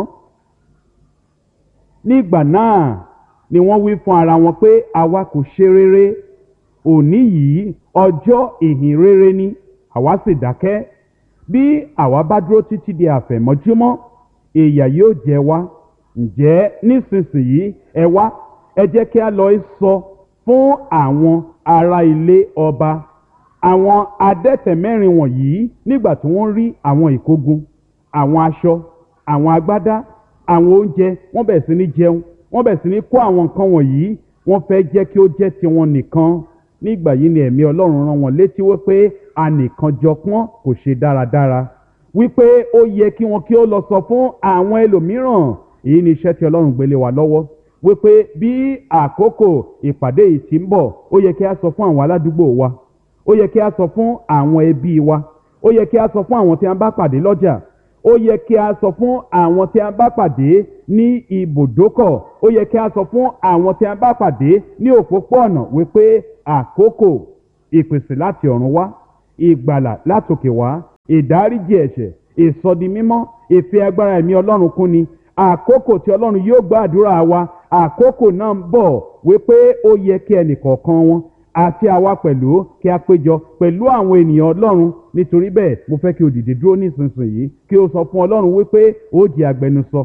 nígbà náà ni wọ́n wí fún ara wọn pé àwa kò ṣe rere, òní yìí ọjọ́ ìhìn rere ni, àwa sì dákẹ́. Bí àwa bá dúró títí di àfẹ̀mọ́júmọ́, ìyà yóò jẹ wá. Ǹjẹ́ nísinsìnyí ẹ wá, ẹ jẹ́ kí a lọ sọ fún àwọn ará ilé ọba. Àwọn adẹ́tẹ̀ mẹ́rin wọ̀nyí, nígbà tí wọ́n rí àwọn ìkógun, àwọn aṣọ, àwọn agbádá, àwọn oúnjẹ, wọ́n bẹ̀rẹ̀ sí ní jẹun, wọ́n bẹ̀rẹ̀ sí ní kó àwọn nǹkan wọ̀nyí, wọ́n fẹ́ jẹ́ kí ó jẹ́ tiwọn nìkan. Nígbà yìí ni ẹ̀mí Ọlọ́run rán wọn létí wípé anìkanjọpọ́n kò ṣe dáradára, wípé ó yẹ kí wọn kí ó lọ sọ fún àwọn ẹlòmíràn. Èyí ni iṣẹ́ tí Ọlọ́run gbélé wa lọ́wọ́, wípé bí àkókò ìpàdé yìí ti ń bọ̀, ó yẹ kí a sọ fún àwọn aládùúgbò wa, ó yẹ kí a sọ fún àwọn ẹbí wa, ó yẹ kí a sọ fún àwọn tí a bá pàdé lọ́jà, ó yẹ kí a sọ fún àwọn tí a bá pàdé ní ibùdókọ̀, ó yẹ kí a sọ fún àwọn tí a bá pàdé ní òpópó-ọ̀nà wípé àkókò ìpèsè láti ọ̀run wá, ìgbàlà látòkè wá, ìdáríjì ẹ̀ṣẹ̀, ìsọdimímọ́, ìfi agbára ẹ̀mí Ọlọ́run kún ni àkókò tí Ọlọ́run yóò gbọ́ àdúrà wa. Àkókò náà ń bọ̀ wípé ó yẹ kí ẹnìkọ̀ọ̀kan wọn àti àwa pẹ̀lú kí a péjọ pẹ̀lú àwọn ènìyàn Ọlọ́run. Nítorí bẹ́ẹ̀ mo fẹ́ kí o dìde dúró nísinsìnyí kí o sọ fún Ọlọ́run wípé ó di agbẹnusọ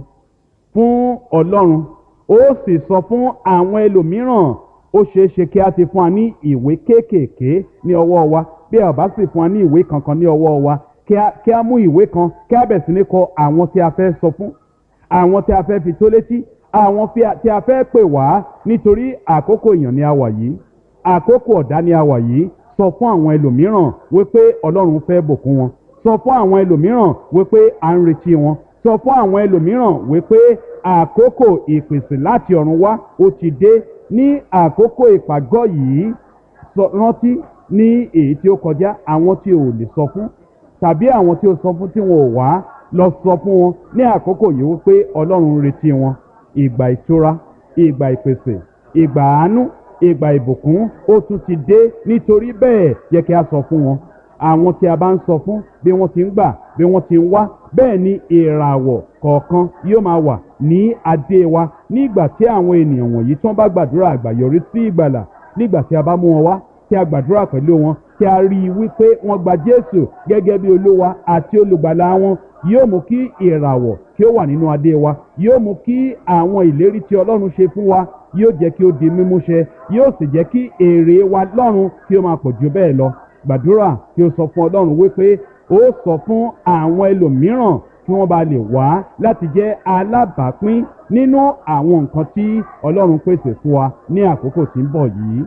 fún Ọlọ́run, ó sì sọ fún àwọn ẹlòmíràn. Ó ṣeé ṣe kí a ti fún wa ní ìwé kéékèèké ní ọwọ́ wa, bí a bá sì fún wa ní ìwé kankan ní ọwọ́ wa, kí a kí a mú ìwé kan kí a bẹ̀rẹ̀ sí ní kọ àwọn tí a fẹ́ sọ fún, àwọn tí a fẹ́ fi tó létí, àwọn tí a fẹ́ pè wá. Nítorí àkókò èèyàn ni a wà yìí, àkókò ọ̀dá ni a wà yìí. Sọ fún àwọn ẹlòmíràn wípé Ọlọ́run fẹ́ bùkún wọn. Sọ fún àwọn ẹlòmíràn wípé à ń retí wọn. Sọ fún àwọn ẹlòmíràn wípé àkókò ìpèsè láti ọ̀run wá ó ti dé. Ní àkókò ìpàgọ́ yìí, rántí ní èyí tí ó kọjá, àwọn tí ò lè sọ fún tàbí àwọn tí ó sọ fún tí wọn ò wá, lọ sọ fún wọn ní àkókò yìí wípé Ọlọ́run ń retí wọn. Ìgbà ìtura, ìgbà ìpèsè, ìgbà àánú, ìgbà ìbùkún ó tún ti dé. Nítorí bẹ́ẹ̀ yẹ kí a sọ fún wọn. Àwọn tí a bá ń sọ fún, bí wọ́n ti ń gbà, bí wọ́n ti ń wá, bẹ́ẹ̀ ni ìràwọ̀ kọ̀ọ̀kan yóò máa wà ní adé wa nígbà tí àwọn ènìyàn wọ̀nyí tí wọ́n bá gbàdúrà àgbàyọrí sí ìgbàlà. Nígbà tí a bá mú wọn wá, tí a gbàdúrà pẹ̀lú wọn, tí a rí i wípé wọ́n gba Jésù gẹ́gẹ́ bí Olúwa àti olùgbàlà wọn, yóò mú kí ìràwọ̀ kí ó wà nínú adé wa, yóò mú kí àwọn ìlérí tí Ọlọ́run ṣe fún wa yóò jẹ́ kí ó di mímúṣẹ, yóò sì jẹ́ kí èrè wa lọ́run kí ó máa pọ̀ jù bẹ́ẹ̀ lọ. Gbàdúrà kí o sọ fún Ọlọ́run wípé ó sọ fún àwọn ẹlòmíràn kí wọ́n bá lè wá láti jẹ́ alábàápín nínú àwọn nǹkan tí Ọlọ́run pèsè fún wa ní àkókò tí ń bọ̀ yìí.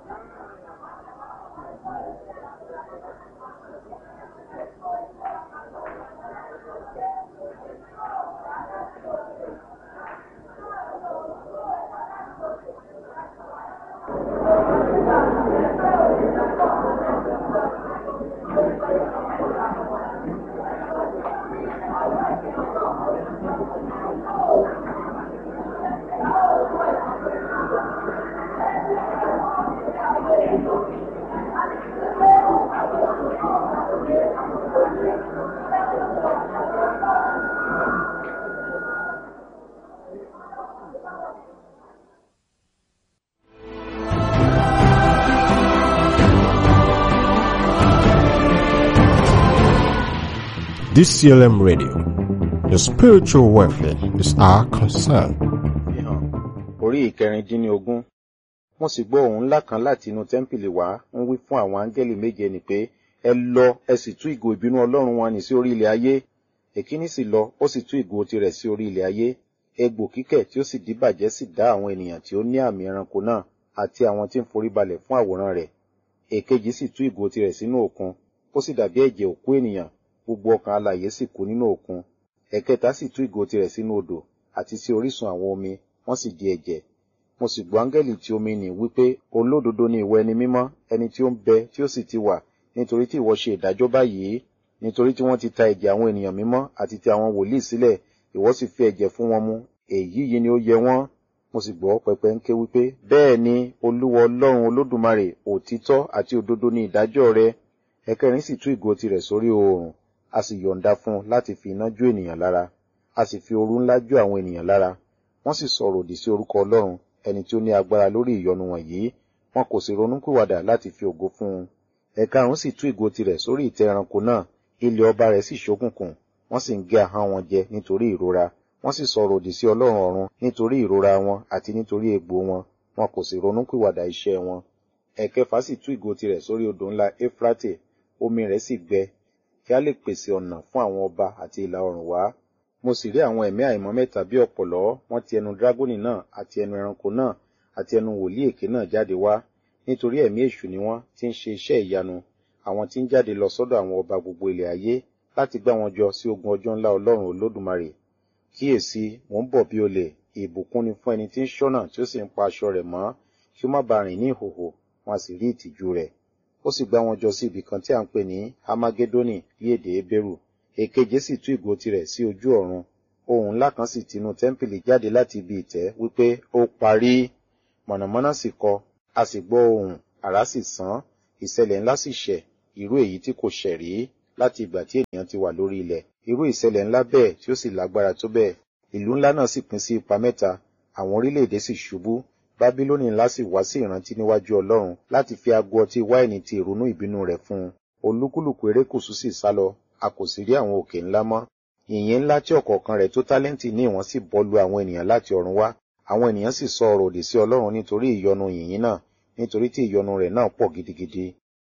D C L M Radio, your spiritual welfare is our concern. Ìhàn orí ìkẹrìndínlógún. Mo sì gbọ́ ohùn ńlá kan láti inú tẹ́ḿpìlì wá ń wí fún àwọn áńgẹ́lì méje nì pé, ẹ lọ ẹ sì tú ìgò ìbínú Ọlọ́run wọn nì sí orí ilẹ̀ ayé. Èkíní sì lọ, ó sì tú ìgò tirẹ̀ sí orí ilẹ̀ ayé. Egbò kíkẹ̀ tí ó sì díbàjẹ́ sì dá àwọn ènìyàn tí ó ní àmì ẹranko náà àti àwọn tí ń foríbalẹ̀ fún àwòrán rẹ̀. Èkejì sì tú ìgò tirẹ̀ sínú òkun, ó sì dàbí ẹ̀jẹ̀ òkú ènìyàn, gbogbo ọkàn alààyè sì kú nínú òkun. Ẹ̀kẹta sì tú ìgò tirẹ̀ sínú odò àti sí orísun àwọn omi, wọ́n sì di ẹ̀jẹ̀. Mo sì gbọ́ áńgẹ́lì tí omi nì wípé, olódodo ni ìwọ ẹni mímọ́, ẹni tí ó ń bẹ tí ó sì ti wà, nítorí tí ìwọ ṣe ìdájọ́ báyìí, nítorí tí wọ́n ti ta ẹ̀jẹ̀ àwọn ènìyàn mímọ́ àti ti àwọn wòlíì sílẹ̀, ìwọ sì fi ẹ̀jẹ̀ fún wọn mu, èyí yìí ni ó yẹ wọ́n. Mo sì gbọ́ pẹpẹ ń ké wípé, bẹ́ẹ̀ ni Olúwa Ọlọ́run Olódùmarè, òtítọ́ àti òdodo ni ìdájọ́ rẹ. Ẹ̀kẹrin sì tú ìgò tirẹ̀ sórí oòrùn, a sì yọ̀ǹda fún un láti fi iná jó ènìyàn lára, a sì fi ooru ńlá jó àwọn ènìyàn lára. Wọ́n sì sọ̀rọ̀ òdì sí orúkọ Ọlọ́run, ẹni tí ó ní agbára lórí ìyọnu wọ̀nyí, wọn kò sì ronúpìwàdà láti fi ògo fún un. Ẹ̀karùn-ún sì tú ìgò tirẹ̀ sórí ìtẹ́ ẹranko náà, ilẹ̀ ọba rẹ̀ sì ṣókùnkùn, wọ́n sì ń gé ahọ́n wọn jẹ nítorí ìrora. Wọ́n sì sọ̀rọ̀ òdì sí Ọlọ́run ọ̀run nítorí ìrora wọn àti nítorí egbò wọn, wọn kò sì ronúpìwàdà iṣẹ́ wọn. Ẹ̀kẹfà sì tú ìgò tirẹ̀ sórí odò ńlá Éfrátè, omi rẹ̀ sì gbẹ, kí a lè pèsè ọ̀nà fún àwọn ọba àti ìlà oòrùn wá. Mo sì rí àwọn ẹ̀mí àìmọ́ mẹ́ta bí ọ̀pọ̀lọ́, wọ́n ti ẹnu dragoni náà àti ẹnu ẹranko náà àti ẹnu wòlíì èké náà jáde wá, nítorí ẹ̀mí èṣù ni wọ́n tí ń ṣe iṣẹ́ ìyanu, àwọn tí ń jáde lọ sọ́dọ̀ àwọn ọba gbogbo ilẹ̀ ayé láti gbá wọn jọ sí ogun ọjọ́ ńlá Ọlọ́run Olódùmarè. Kíyèsí, mò ń bọ̀ bí olè, ìbùkún ni fún ẹni tí ń ṣọ́nà tí ó sì ń pa aṣọ rẹ̀ mọ́, kí ó má ba rìn ní ìhòhò, wọn a sì rí ìtìjú rẹ̀. Ó sì gbá wọn jọ sí ibì kan tí à ń pè ní Hamagedoni ní èdè Hébérù. èkeje sì tú ìgò tirẹ̀ sí ojú ọ̀run. Ohùn ńlá kan sì tinú tẹ́ḿpìlì jáde láti ibi ìtẹ́ wípé, ó parí. Mọ̀nàmọ́ná sì kọ, a sì gbọ́ ohùn, àrá sì sán, ìṣẹ̀lẹ̀ ńlá sì ṣẹ̀, irú èyí tí kò ṣẹ̀ rí láti ìgbà tí ènìyàn ti wà lórí ilẹ̀. Irú ìṣẹ̀lẹ̀ ńlá bẹ́ẹ̀ tí ó sì lágbára tó bẹ́ẹ̀. Ìlú ńlá náà sì pín sí ipa mẹ́ta, àwọn orílẹ̀-èdè sì ṣubú. Bábílónì ńlá sì wá sí ìrántí níwájú Ọlọ́run láti fi ago ọtí wáìnì ti ìrunú ìbínú rẹ̀ fún un. Olúkúlùkù erékùṣù sì sálọ, a kò sì rí àwọn òkè ńlá mọ́. Yìnyín ńlá tí ọ̀kọ̀ọ̀kan rẹ̀ tó tálẹ́ǹtì ní ìwọ̀n sì bọ́ lu àwọn ènìyàn láti ọ̀run wá. Àwọn ènìyàn sì sọ ọ̀rọ̀ òdì sí Ọlọ́run nítorí ìyọnu yìnyín náà, nítorí tí ìyọnu rẹ̀ náà pọ̀ gidigidi.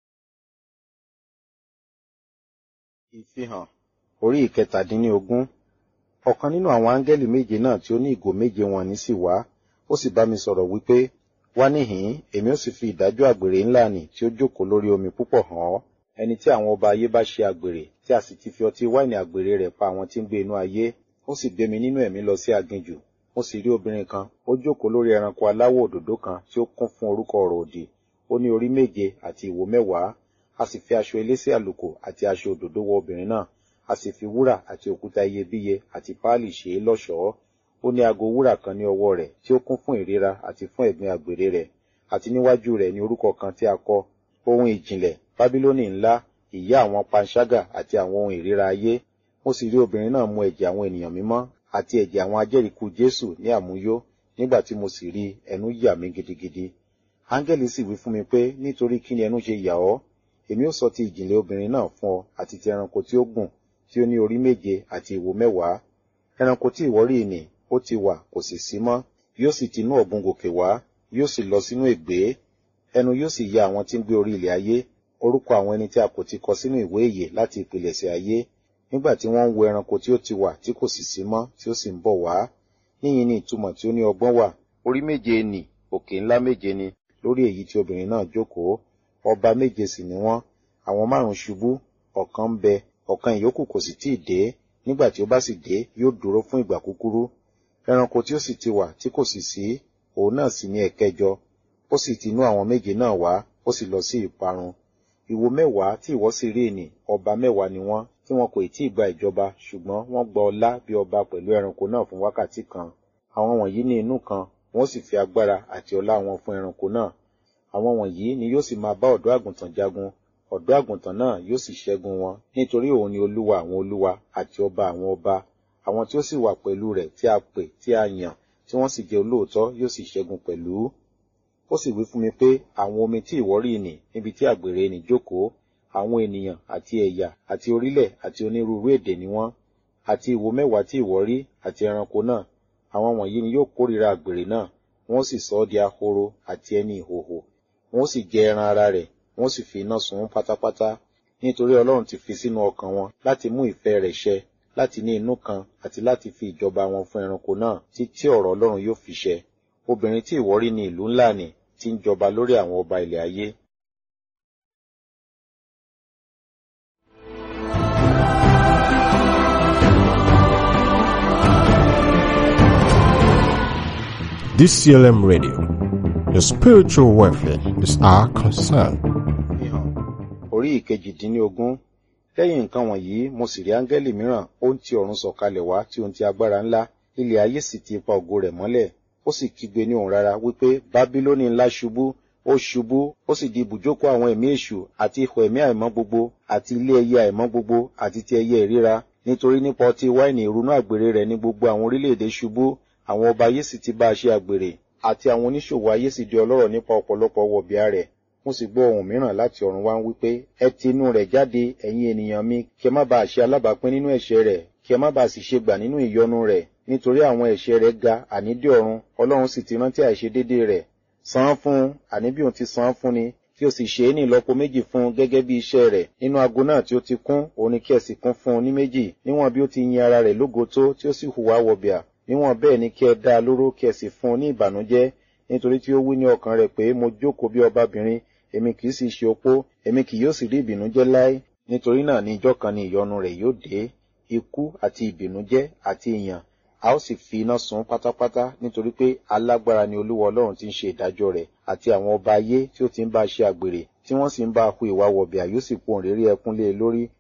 Ìfihàn orí ìkẹtàdínlógún. Ọ̀kan nínú àwọn áńgẹ́lì méje náà tí ó ní ìgò méje wọ̀nyí sì wá, ó sì bá mi sọ̀rọ̀ wípé, wá níhìn-ín, èmi ó sì fi ìdájọ́ àgbèrè ńlá nì tí ó jókòó lórí omi púpọ̀ hàn ọ́. Ẹni tí àwọn ọba ayé bá ṣe àgbèrè, tí a sì ti fi ọtí wáìnì àgbèrè rẹ̀ pa àwọn tí ń gbé inú ayé. Ó sì gbé mi nínú ẹ̀mí lọ sí aginjù. Mo sì rí obìnrin kan, ó jókòó lórí ẹranko aláwọ̀ òdòdó kan tí ó kún fún orúkọ ọ̀rọ̀ òdì. Ó ní orí méje àti ìwo mẹ́wàá. A sì fi aṣọ elése àlùkò àti aṣọ òdòdó wọ obìnrin náà. A sì fi wúrà àti òkúta iyebíye àti páálì ṣe é lọ́ṣọ̀ọ́. Ó ní ago wúrà kan ní ọwọ́ rẹ̀ tí ó kún fún ìríra àti fún ẹ̀gbin àgbèrè rẹ̀. Àti níwájú rẹ̀ ní orúkọ kan tí a kọ, ohun ìjìnlẹ̀, Bábílónì ńlá, ìyá àwọn panṣágà àti àwọn ohun ìríra ayé. Mo sì rí obìnrin náà mu ẹ̀jẹ̀ àwọn ènìyàn mímọ́ àti ẹ̀jẹ̀ àwọn ajẹ́rìíkú Jésù ní àmuyó. Nígbà tí mo sì rí, ẹnu yà mí gidigidi. Áńgẹ́lì sì wí fún mi pé, nítorí kí ni ẹnu ṣe yà ọ́? Èmi ó sọ ti ìjìnlẹ̀ obìnrin náà fún ọ àti ti ẹranko tí ó gùn, tí ó ní orí méje àti ìwo mẹ́wàá. Ẹranko tí ìwọ rí nì, ó ti wà, kò sì sí mọ́. Yóò sì tinú ọ̀gbun gòkè wá, yóò sì lọ sínú ègbé. Ẹnu yóò sì ya àwọn tí ń gbé orí ilẹ̀ ayé, orúkọ àwọn ẹni tí a kò ti kọ sínú ìwé ìyè láti ìpilẹ̀ṣẹ̀ ayé. Nígbà tí wọ́n ń wo ẹranko tí ó ti wà tí kò sì sí mọ́, tí ó sì ń bọ̀ wá. Níyìn ni ìtumọ̀ tí ó ní ọgbọ́n wà. Orí méje nì, òkè ńlá méje ni, lórí èyí tí obìnrin náà jókòó. Ọba méje sì ni wọ́n. Àwọn márùn-ún ṣubú, ọ̀kan ń bẹ, ọ̀kan ìyókù kò sì tíì dé. Nígbà tí ó bá sì dé, yóò dúró fún ìgbà kúkúrú. Ẹranko tí ó sì ti wà tí kò sì sí, òun náà sì ní ẹ̀kẹjọ. Ó sì ti inú àwọn méje náà wá, ó sì lọ sí ìparun. Ìwo mẹ́wàá tí ìwọ sì rí nì, ọba mẹ́wàá ni wọ́n, tí wọn kò tí ì gba ìjọba, ṣùgbọ́n wọ́n gba ọlá bí ọba pẹ̀lú ẹranko náà fún wákàtí kan. Àwọn wọ̀nyí ní inú kan, wọ́n sì fi agbára àti ọlá wọn fún ẹranko náà. Àwọn wọ̀nyí ni yóò sì máa bá ọ̀dọ́ àgùntàn jagun. Ọ̀dọ́ àgùntàn náà yóò sì ṣẹ́gun wọn, nítorí òun ni olúwa àwọn olúwa àti ọba àwọn ọba. Àwọn tí ó sì wà pẹ̀lú rẹ̀ tí a pè, tí a yàn, tí wọ́n sì jẹ́ olóòótọ́ yóò sì ṣẹ́gun pẹ̀lú. Ó sì wí fún mi pé, àwọn omi tí ìwọ rí nì, níbi tí àgbèrè nì jókòó, àwọn ènìyàn àti ẹ̀yà àti orílẹ̀ àti onírúurú èdè ni wọ́n. Àti ìwo mẹ́wàá tí ìwọ rí àti ẹranko náà, àwọn wọ̀nyí ni yóò kórìíra àgbèrè náà, wọ́n sì sọ ọ́ di ahoro àti ẹni ìhòhò. Wọ́n sì jẹ ẹran ara rẹ̀, wọ́n sì fi iná sun ún pátápátá. Nítorí Ọlọ́run ti fi sínú ọkàn wọn láti mú ìfẹ́ rẹ̀ ṣẹ, láti ní inú kan àti láti fi ìjọba wọn fún ẹranko náà títí ọ̀rọ̀ Ọlọ́run yóò fi ṣẹ. Obìnrin tí ìwọ rí ní ìlú ńlá nì, tí ń jọba lórí àwọn ọba ilẹ̀ ayé. D C L M Radio, your spiritual welfare is our concern. Ìhàn orí ìkejìdínlógún. Lẹ́yìn nǹkan wọ̀nyí, mo sì rí áńgẹ́lì mìíràn, ó ń ti ọ̀run sọ̀kalẹ̀ wá tí ó ń ti agbára ńlá, ilẹ̀ ayé sì ti ipa ògo rẹ̀ mọ́lẹ̀. Ó sì kígbe ní ohùn rara wípé, Bábílónì ńlá ṣubú, ó ṣubú, ó sì di ibùjókòó àwọn ẹ̀mí èṣù àti ihò ẹ̀mí àìmọ́ gbogbo, àti ilé ẹyẹ àìmọ́ gbogbo, àti ti ẹyẹ ìríra. Nítorí nípa ọtí wáìnì ìrunú àgbèrè rẹ̀ ní gbogbo àwọn orílẹ̀-èdè ṣubú, àwọn ọba ayé sì ti bá a ṣe àgbèrè, àti àwọn oníṣòwò ayé sì di ọlọ́rọ̀ nípa ọ̀pọ̀lọpọ̀ wọ̀bìà rẹ̀. Mo sì gbọ́ ohùn mìíràn láti ọ̀run wá ń wípé, ẹ ti inú rẹ̀ jáde, ẹ̀yin ènìyàn mi, kí ẹ má bàa ṣe alábàápín nínú ẹ̀ṣẹ̀ rẹ̀, kí ẹ má bàa sì ṣe gbà nínú ìyọnu rẹ̀, nítorí àwọn ẹ̀ṣẹ̀ rẹ̀ ga àní dé ọ̀run, Ọlọ́run sì ti rántí àìṣedéédé rẹ̀. San án fún un, àní bí òun ti san án fún ni, kí o sì ṣe é ní ìlọ́po méjì fún un gẹ́gẹ́ bí iṣẹ́ rẹ̀. Nínú ago náà tí ó ti kún, òun ni kí ẹ sì kún fún un ní méjì, níwọ̀n bí ó ti yin ara rẹ̀ lógo tó, tí ó sì hùwà wọ̀bìà. Níwọ̀n bẹ́ẹ̀ ni kí ẹ dá a lóró, kí ẹ sì fún un ní ìbànújẹ́, nítorí tí ó wí ní ọkàn rẹ̀ pé, mo jókòó bí ọbabìnrin, èmi kì í sì ṣe opó, èmi kì yóò sì rí ìbìnújẹ́ láé. Nítorí náà ní ijọ́ kan ni ìyọnu rẹ̀ yóò dé, ikú àti ìbìnújẹ́ àti ìyàn, a ó sì fi iná sun pátápátá, nítorí pé alágbára ni Olúwa Ọlọ́run tí ń ṣe ìdájọ́ rẹ̀, àti àwọn ọba ayé tí ó ti ń bá a ṣe àgbèrè, tí wọ́n sì ń bá a hu ìwà wọ̀bìà yóò sì pohùn réré ẹkún lé e lórí,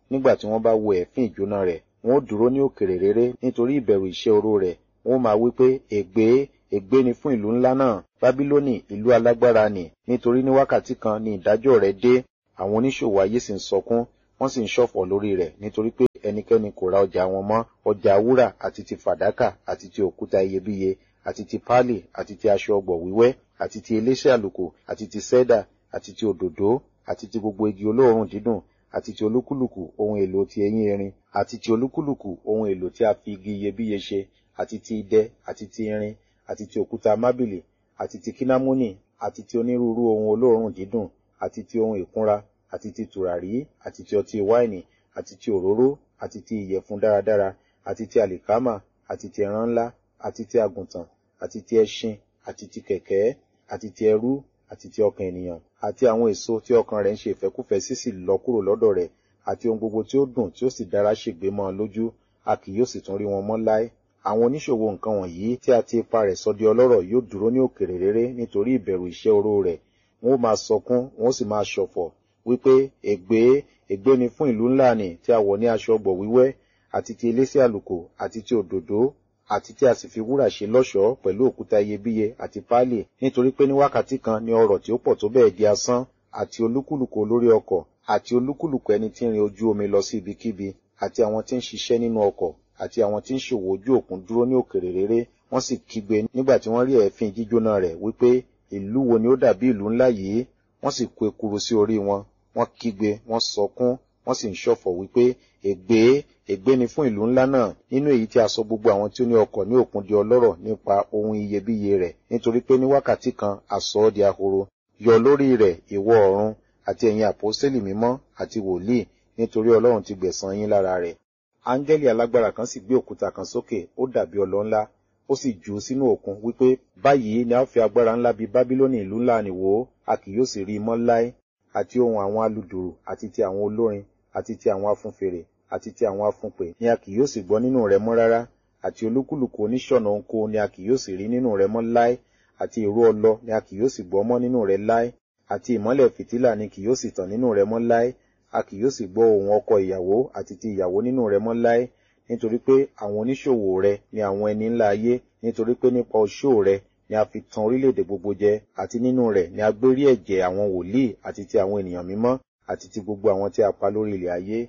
nígbà tí wọ́n bá wo ẹ̀fín ìjóná rẹ̀, wọn ó dúró ní òkèrè réré nítorí ìbẹ̀rù iṣẹ́ oró rẹ̀. Wọn ó máa wí pé, ègbé, ègbé ni fún ìlú ńlá náà, Bábílónì, ìlú alágbára nì, nítorí ní wákàtí kan ni ìdájọ́ rẹ̀ dé. Àwọn oníṣòwò ayé sì ń sọkún, wọ́n sì ń ṣọ̀fọ̀ lórí rẹ̀, nítorí pé ẹnikẹ́ni kò ra ọjà wọn mọ́, ọjà wúrà àti ti fàdákà àti ti òkúta iyebíye àti ti páálì àti ti aṣọ ọgbọ̀ wíwẹ́ àti ti eléṣẹ́ àlùkò àti ti sẹ́dà àti ti òdòdó àti ti gbogbo igi olóòórùn dídùn àti ti olúkúlùkù ohun èlò ti eyín erin àti ti olúkúlùkù ohun èlò tí a fi igi iyebíye ṣe àti ti idẹ àti ti irin àti ti òkúta mábìlì àti ti kínámúnì àti ti onírúurú ohun olóòórùn dídùn àti ti ohun ìkunra àti ti tùràrí àti ti ọtí wáìnì àti ti òróró àti ti ìyẹ̀fun dáradára àti ti àlìkámà àti ti ẹran ńlá àti ti àgùntàn àti ti ẹṣin àti ti kẹ̀kẹ́ àti ti ẹrú àti ti ọkàn ènìyàn àti àwọn èso tí ọkàn rẹ̀ ń ṣe ìfẹ́kúfẹ̀ẹ́ sí sì lọ kúrò lọ́dọ̀ rẹ̀ àti ohun gbogbo tí ó dùn tí ó sì dára ṣègbé mọ́ ọ lójú, a kì yóò sì tún rí wọn mọ́ láé. Àwọn oníṣòwò nǹkan wọ̀nyí tí a ti ipa rẹ̀ sọ di ọlọ́rọ̀ yóò dúró ní òkèrè réré nítorí ìbẹ̀rù iṣẹ́ oró rẹ̀. Wọn ó máa sọkún, wọn ó sì máa ṣọ̀fọ̀ wípé, ègbé, ègbé ni fún ìlú ńlá nì tí a wọ̀ ní aṣọ ọgbọ̀ wíwẹ́ àti ti eléṣẹ́ àlùkò àti ti òdòdó àti tí a sì fi wúrà ṣe lọ́ṣọ̀ọ́ pẹ̀lú òkúta iyebíye àti páálì, nítorí pé ní wákàtí kan ni ọrọ̀ tí ó pọ̀ tó bẹ́ẹ̀ di asán, àti olúkúlùkù olórí ọkọ̀ àti olúkúlùkù ẹni tí ń rin ojú omi lọ sí ibikíbi àti àwọn tí ń ṣiṣẹ́ nínú ọkọ̀ àti àwọn tí ń ṣòwò ojú òkun dúró ní òkèrè réré. Wọ́n sì kígbe nígbà tí wọ́n rí ẹ̀fín jíjóná rẹ̀ wípé, ìlú wo ni ó dàbí ìlú ńlá yìí? Wọ́n sì kó ekuru sí orí wọn, wọ́n kígbe, wọ́n sọkún, wọ́n sì ń ṣọ̀fọ̀ wípé, ègbé, ègbé ni fún ìlú ńlá náà, nínú èyí tí a sọ gbogbo àwọn tí ó ní ọkọ̀ ní òkun di ọlọ́rọ̀ nípa ohun iyebíye rẹ̀, nítorí pé ní wákàtí kan a sọ ọ́ di ahoro. Yọ̀ lórí rẹ̀, ìwọ ọ̀run, àti ẹ̀yin àpọ́sítélì mímọ́ àti wòlíì, nítorí Ọlọ́run ti gbẹ̀san yín lára rẹ̀. Áńgẹ́lì alágbára kan sì gbé òkúta kan sókè, ó dàbí ọlọ ńlá, ó sì jù ú sínú òkun, wípé, báyìí ni a ó fi agbára ńlá bí Bábílónì ìlú ńlá nì wó, a kì yóò sì rí i mọ́ láé. Àti ohun àwọn aludùrù àti ti àwọn olórin àti ti àwọn afúnfèrè àti ti àwọn afúnpè ni a kì yóò sì gbọ́ nínú rẹ̀ mọ́ rárá. Àti olúkúlùkù oníṣọ̀nà ohunkóhun ni a kì yóò sì rí nínú rẹ̀ mọ́ láé. Àti ìró ọlọ ni a kì yóò sì gbọ́ mọ́ nínú rẹ̀ láé. Àti ìmọ́lẹ̀ fìtílà ni kì yóò sì tàn nínú rẹ̀ mọ́ láé. A kì yóò sì gbọ́ ohùn ọkọ ìyàwó àti ti ìyàwó nínú rẹ̀ mọ́ láé. Nítorí pé àwọn oníṣòwò rẹ̀ ni àwọn ẹni ńlá ayé, nítorí pé nípa oṣó rẹ̀ ni a fi tan orílẹ̀-èdè gbogbo jẹ, àti nínú rẹ̀ ni a gbé rí ẹ̀jẹ̀ àwọn wòlíì àti ti àwọn ènìyàn mímọ́ àti ti gbogbo àwọn tí a pa lórí ilẹ̀ ayé.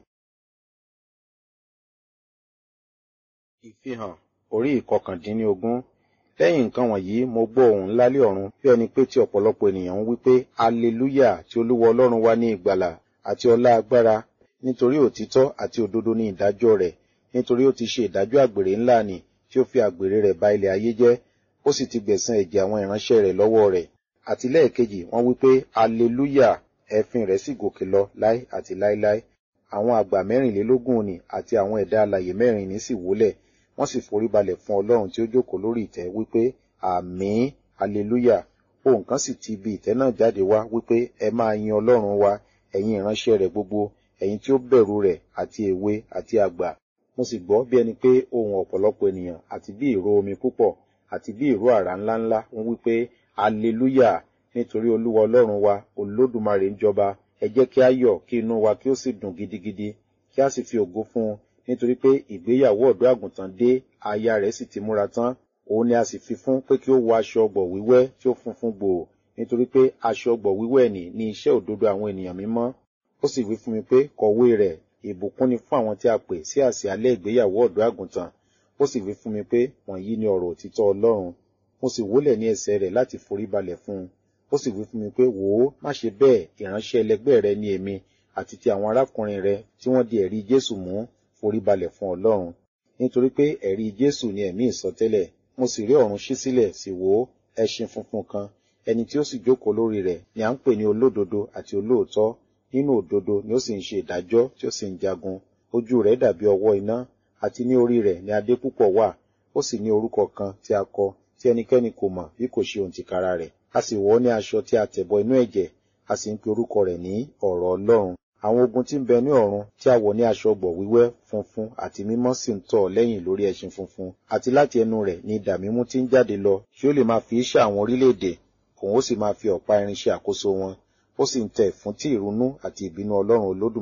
Ìfihàn orí ìkọkàndínlógún. Lẹ́yìn nǹkan wọ̀nyí mo gbọ́ ohùn ńlá lé ọ̀run, bí ẹni pé tí ọ̀pọ̀lọpọ̀ ènìyàn ń wí pé, Hallelujah, tí Olúwa Ọlọ́run wa ní ìgbàlà àti ọlá agbára, nítorí òtítọ́ àti òdodo ní ìdájọ́ rẹ̀, nítorí ó ti ṣe ìdájọ́ àgbèrè ńlá nì tí ó fi àgbèrè rẹ̀ ba ilẹ̀ ayé jẹ́, ó sì ti gbẹ̀san ẹ̀jẹ̀ àwọn ìránṣẹ́ rẹ̀ lọ́wọ́ rẹ̀. Àti lẹ́ẹ̀kejì wọ́n wí pé, Hallelujah, ẹ̀fin rẹ̀ sì gòkè lọ láé àti láéláé. Àwọn àgbà mẹ́rìnlélógún nì àti àwọn ẹ̀dá alààyè mẹ́rin ní sì wólẹ̀, wọ́n sì foríbalẹ̀ fún Ọlọ́run tí ó jókòó lórí ìtẹ́ wípé, Àmín, Hallelujah. Ohùn kan sì ti ibi ìtẹ́ náà jáde wá wípé, ẹ máa yin Ọlọ́run wa, ẹ̀yin ìránṣẹ́ rẹ̀ gbogbo, ẹ̀yin tí ó bẹ̀rù rẹ̀, àti èwe àti àgbà. Mo sì gbọ́ bí ẹni pé ohùn ọ̀pọ̀lọpọ̀ ènìyàn àti bí ìró omi púpọ̀ àti bí ìró àrá ńláńlá ń wípé, Hallelujah, nítorí Olúwa Ọlọ́run wa, Olódùmarè ń jọba. Ẹ jẹ́ kí a yọ̀, kí inú wa kí ó sì dùn gidigidi, kí a sì fi ògo fún un, nítorí pé ìgbéyàwó ọ̀dọ́ àgùntàn dé, aya rẹ̀ sì ti múra tán. Òun ni a sì fi fún pé kí ó wọ aṣọ ọgbọ̀ wíwẹ́ tí ó funfun gbòò, nítorí pé aṣọ ọgbọ̀ wíwẹ́ nì ní iṣẹ́ òdodo àwọn ènìyàn mímọ́. Ó sì wí fún mi pé, kọ̀wé rẹ̀, ìbùkún ni fún àwọn tí a pè sí àsè alẹ́ ìgbéyàwó ọ̀dọ́ àgùntàn. Ó sì wí fún mi pé, wọ̀nyí ni ọ̀rọ̀ òtítọ́ Ọlọ́run. Mo sì wólẹ̀ ní ẹsẹ̀ rẹ̀ láti foríbalẹ̀ fún un. Ó sì wí fún mi pé, wò ó, má ṣe bẹ́ẹ̀, ìránṣẹ́ ẹlẹgbẹ́ rẹ ni èmi àti ti àwọn arákùnrin rẹ tí wọ́n di ẹ̀rí Jésù mú, foríbalẹ̀ fún Ọlọ́run. Nítorí pé ẹ̀rí Jésù ni ẹ̀mí ìsọtẹ́lẹ̀. Mo sì rí ọ̀run ṣí sílẹ̀, sì wò ó, ẹṣin funfun kan, ẹni tí ó sì jókòó lórí rẹ̀ ni à ń pè ní olódodo àti olóòótọ́. Nínú òdodo ni ó sì ń ṣe ìdájọ́ tí ó sì ń jagun. Ojú rẹ̀ dàbí ọwọ́ iná, àti ní orí rẹ̀ ni adé púpọ̀ wà. Ó sì ní orúkọ kan tí a kọ, tí ẹnikẹ́ni kò mọ̀ bí kò ṣe ohun tìkára rẹ̀. A sì wọ̀ ọ́ ní aṣọ tí a tẹ̀bọ inú ẹ̀jẹ̀, a sì ń pe orúkọ rẹ̀ ní ọ̀rọ̀ Ọlọ́run. Àwọn ogun tí ń bẹ ní ọ̀run tí a wọ̀ ní aṣọ ọgbọ̀ wíwẹ́ funfun àti mímọ́ sì ń tọ̀ lẹ́yìn lórí ẹṣin funfun. Àti láti ẹnu rẹ̀ ni idà mímú tí ń jáde lọ, tí ó lè máa fi ṣá àwọn orílẹ̀-èdè, òun ó sì máa fi ọ̀pá irin ṣe àkóso wọn. Ó sì ń tẹ̀ fún tí ìrunú àti ìbínú Ọlọ́run Olódùmarè.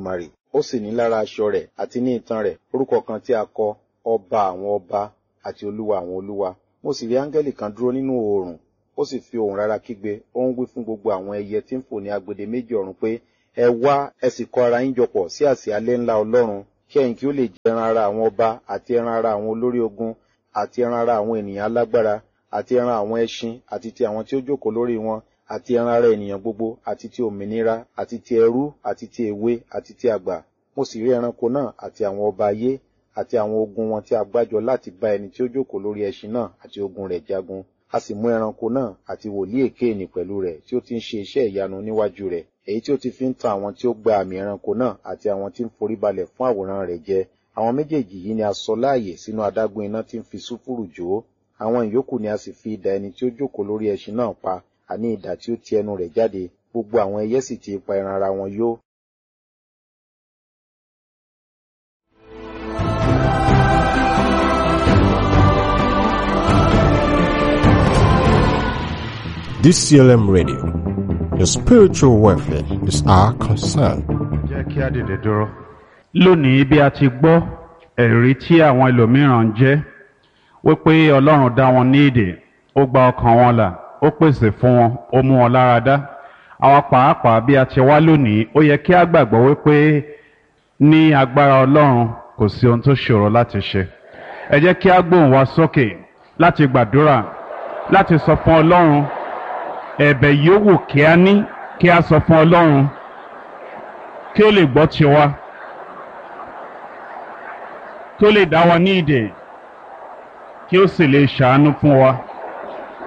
ó sì ní lára aṣọ rẹ̀ àti ní itan rẹ̀ orúkọ kan tí a kọ, ọba àwọn ọba àti olúwa àwọn olúwa. Mo sì rí áńgẹ́lì kan dúró nínú oòrùn, ó sì fi ohùn rárá kígbe, ó ń wí fún gbogbo àwọn ẹyẹ tí ń fò ní agbede méjì ọ̀run pé, ẹ wá, ẹ sì kó ara yín jọpọ̀ sí àsíálẹ̀ ńlá Ọlọ́run, kí ẹ̀yin kí ó lè jẹ ẹran ara àwọn ọba àti ẹran ara àwọn olórí ogun àti ẹran ara àwọn ènìyàn alágbára àti ẹran àwọn ẹṣin àti ti àwọn tí ó jókòó lórí wọn àti ẹran ara ènìyàn gbogbo àti ti òmìnira àti ti ẹrú àti ti èwe àti ti àgbà. Mo sì rí ẹranko náà àti àwọn ọba ayé àti àwọn ogun wọn tí a gbájọ láti bá ẹni tí ó jókòó lórí ẹṣin náà àti ogun rẹ̀ jagun. A sì mú ẹranko náà àti wòlíì èké nì pẹ̀lú rẹ̀ tí ó ti ń ṣe iṣẹ́ ìyanu níwájú rẹ̀, èyí tí ó ti fi ń tan àwọn tí ó gba àmì ẹranko náà àti àwọn tí ń foríbalẹ̀ fún àwòrán rẹ̀ jẹ. Àwọn méjèèjì yìí ni a sọ láàyè sínú adágún iná tí ń fi sulfuru jó. Àwọn ìyókù ni a sì fi idà ẹni tí ó jókòó lórí ẹṣin náà pa, àní idà tí ó ti ẹnu rẹ̀ jáde. Gbogbo àwọn ẹyẹ sì ti pa ẹran ara wọn yó. D C L M Radio, your spiritual welfare is our concern. Jẹ́ kí a dìde dúró. Lónìí bí a ti gbọ́ ẹ̀rí tí àwọn ẹlòmíràn ń jẹ́ wípé Ọlọ́run dá wọn ní ìdè, ó gba ọkàn wọn là, ó pèsè fún wọn, ó mú wọn lára dá. Àwa pàápàá bí a ti wá lónìí, ó yẹ kí a gbàgbọ́ wípé ní agbára Ọlọ́run kò sí ohun tó ṣòro láti ṣe. Ẹ jẹ́ kí a gbóhùn wa sókè láti gbàdúrà, láti sọ fún Ọlọ́run ẹ̀bẹ̀ yòówù kí a ní kí a sọ fún Ọlọ́run kí ó lè gbọ́ tiwa, kí ó lè dá wa ní ìdè, kí ó sì lè ṣàánú fún wa.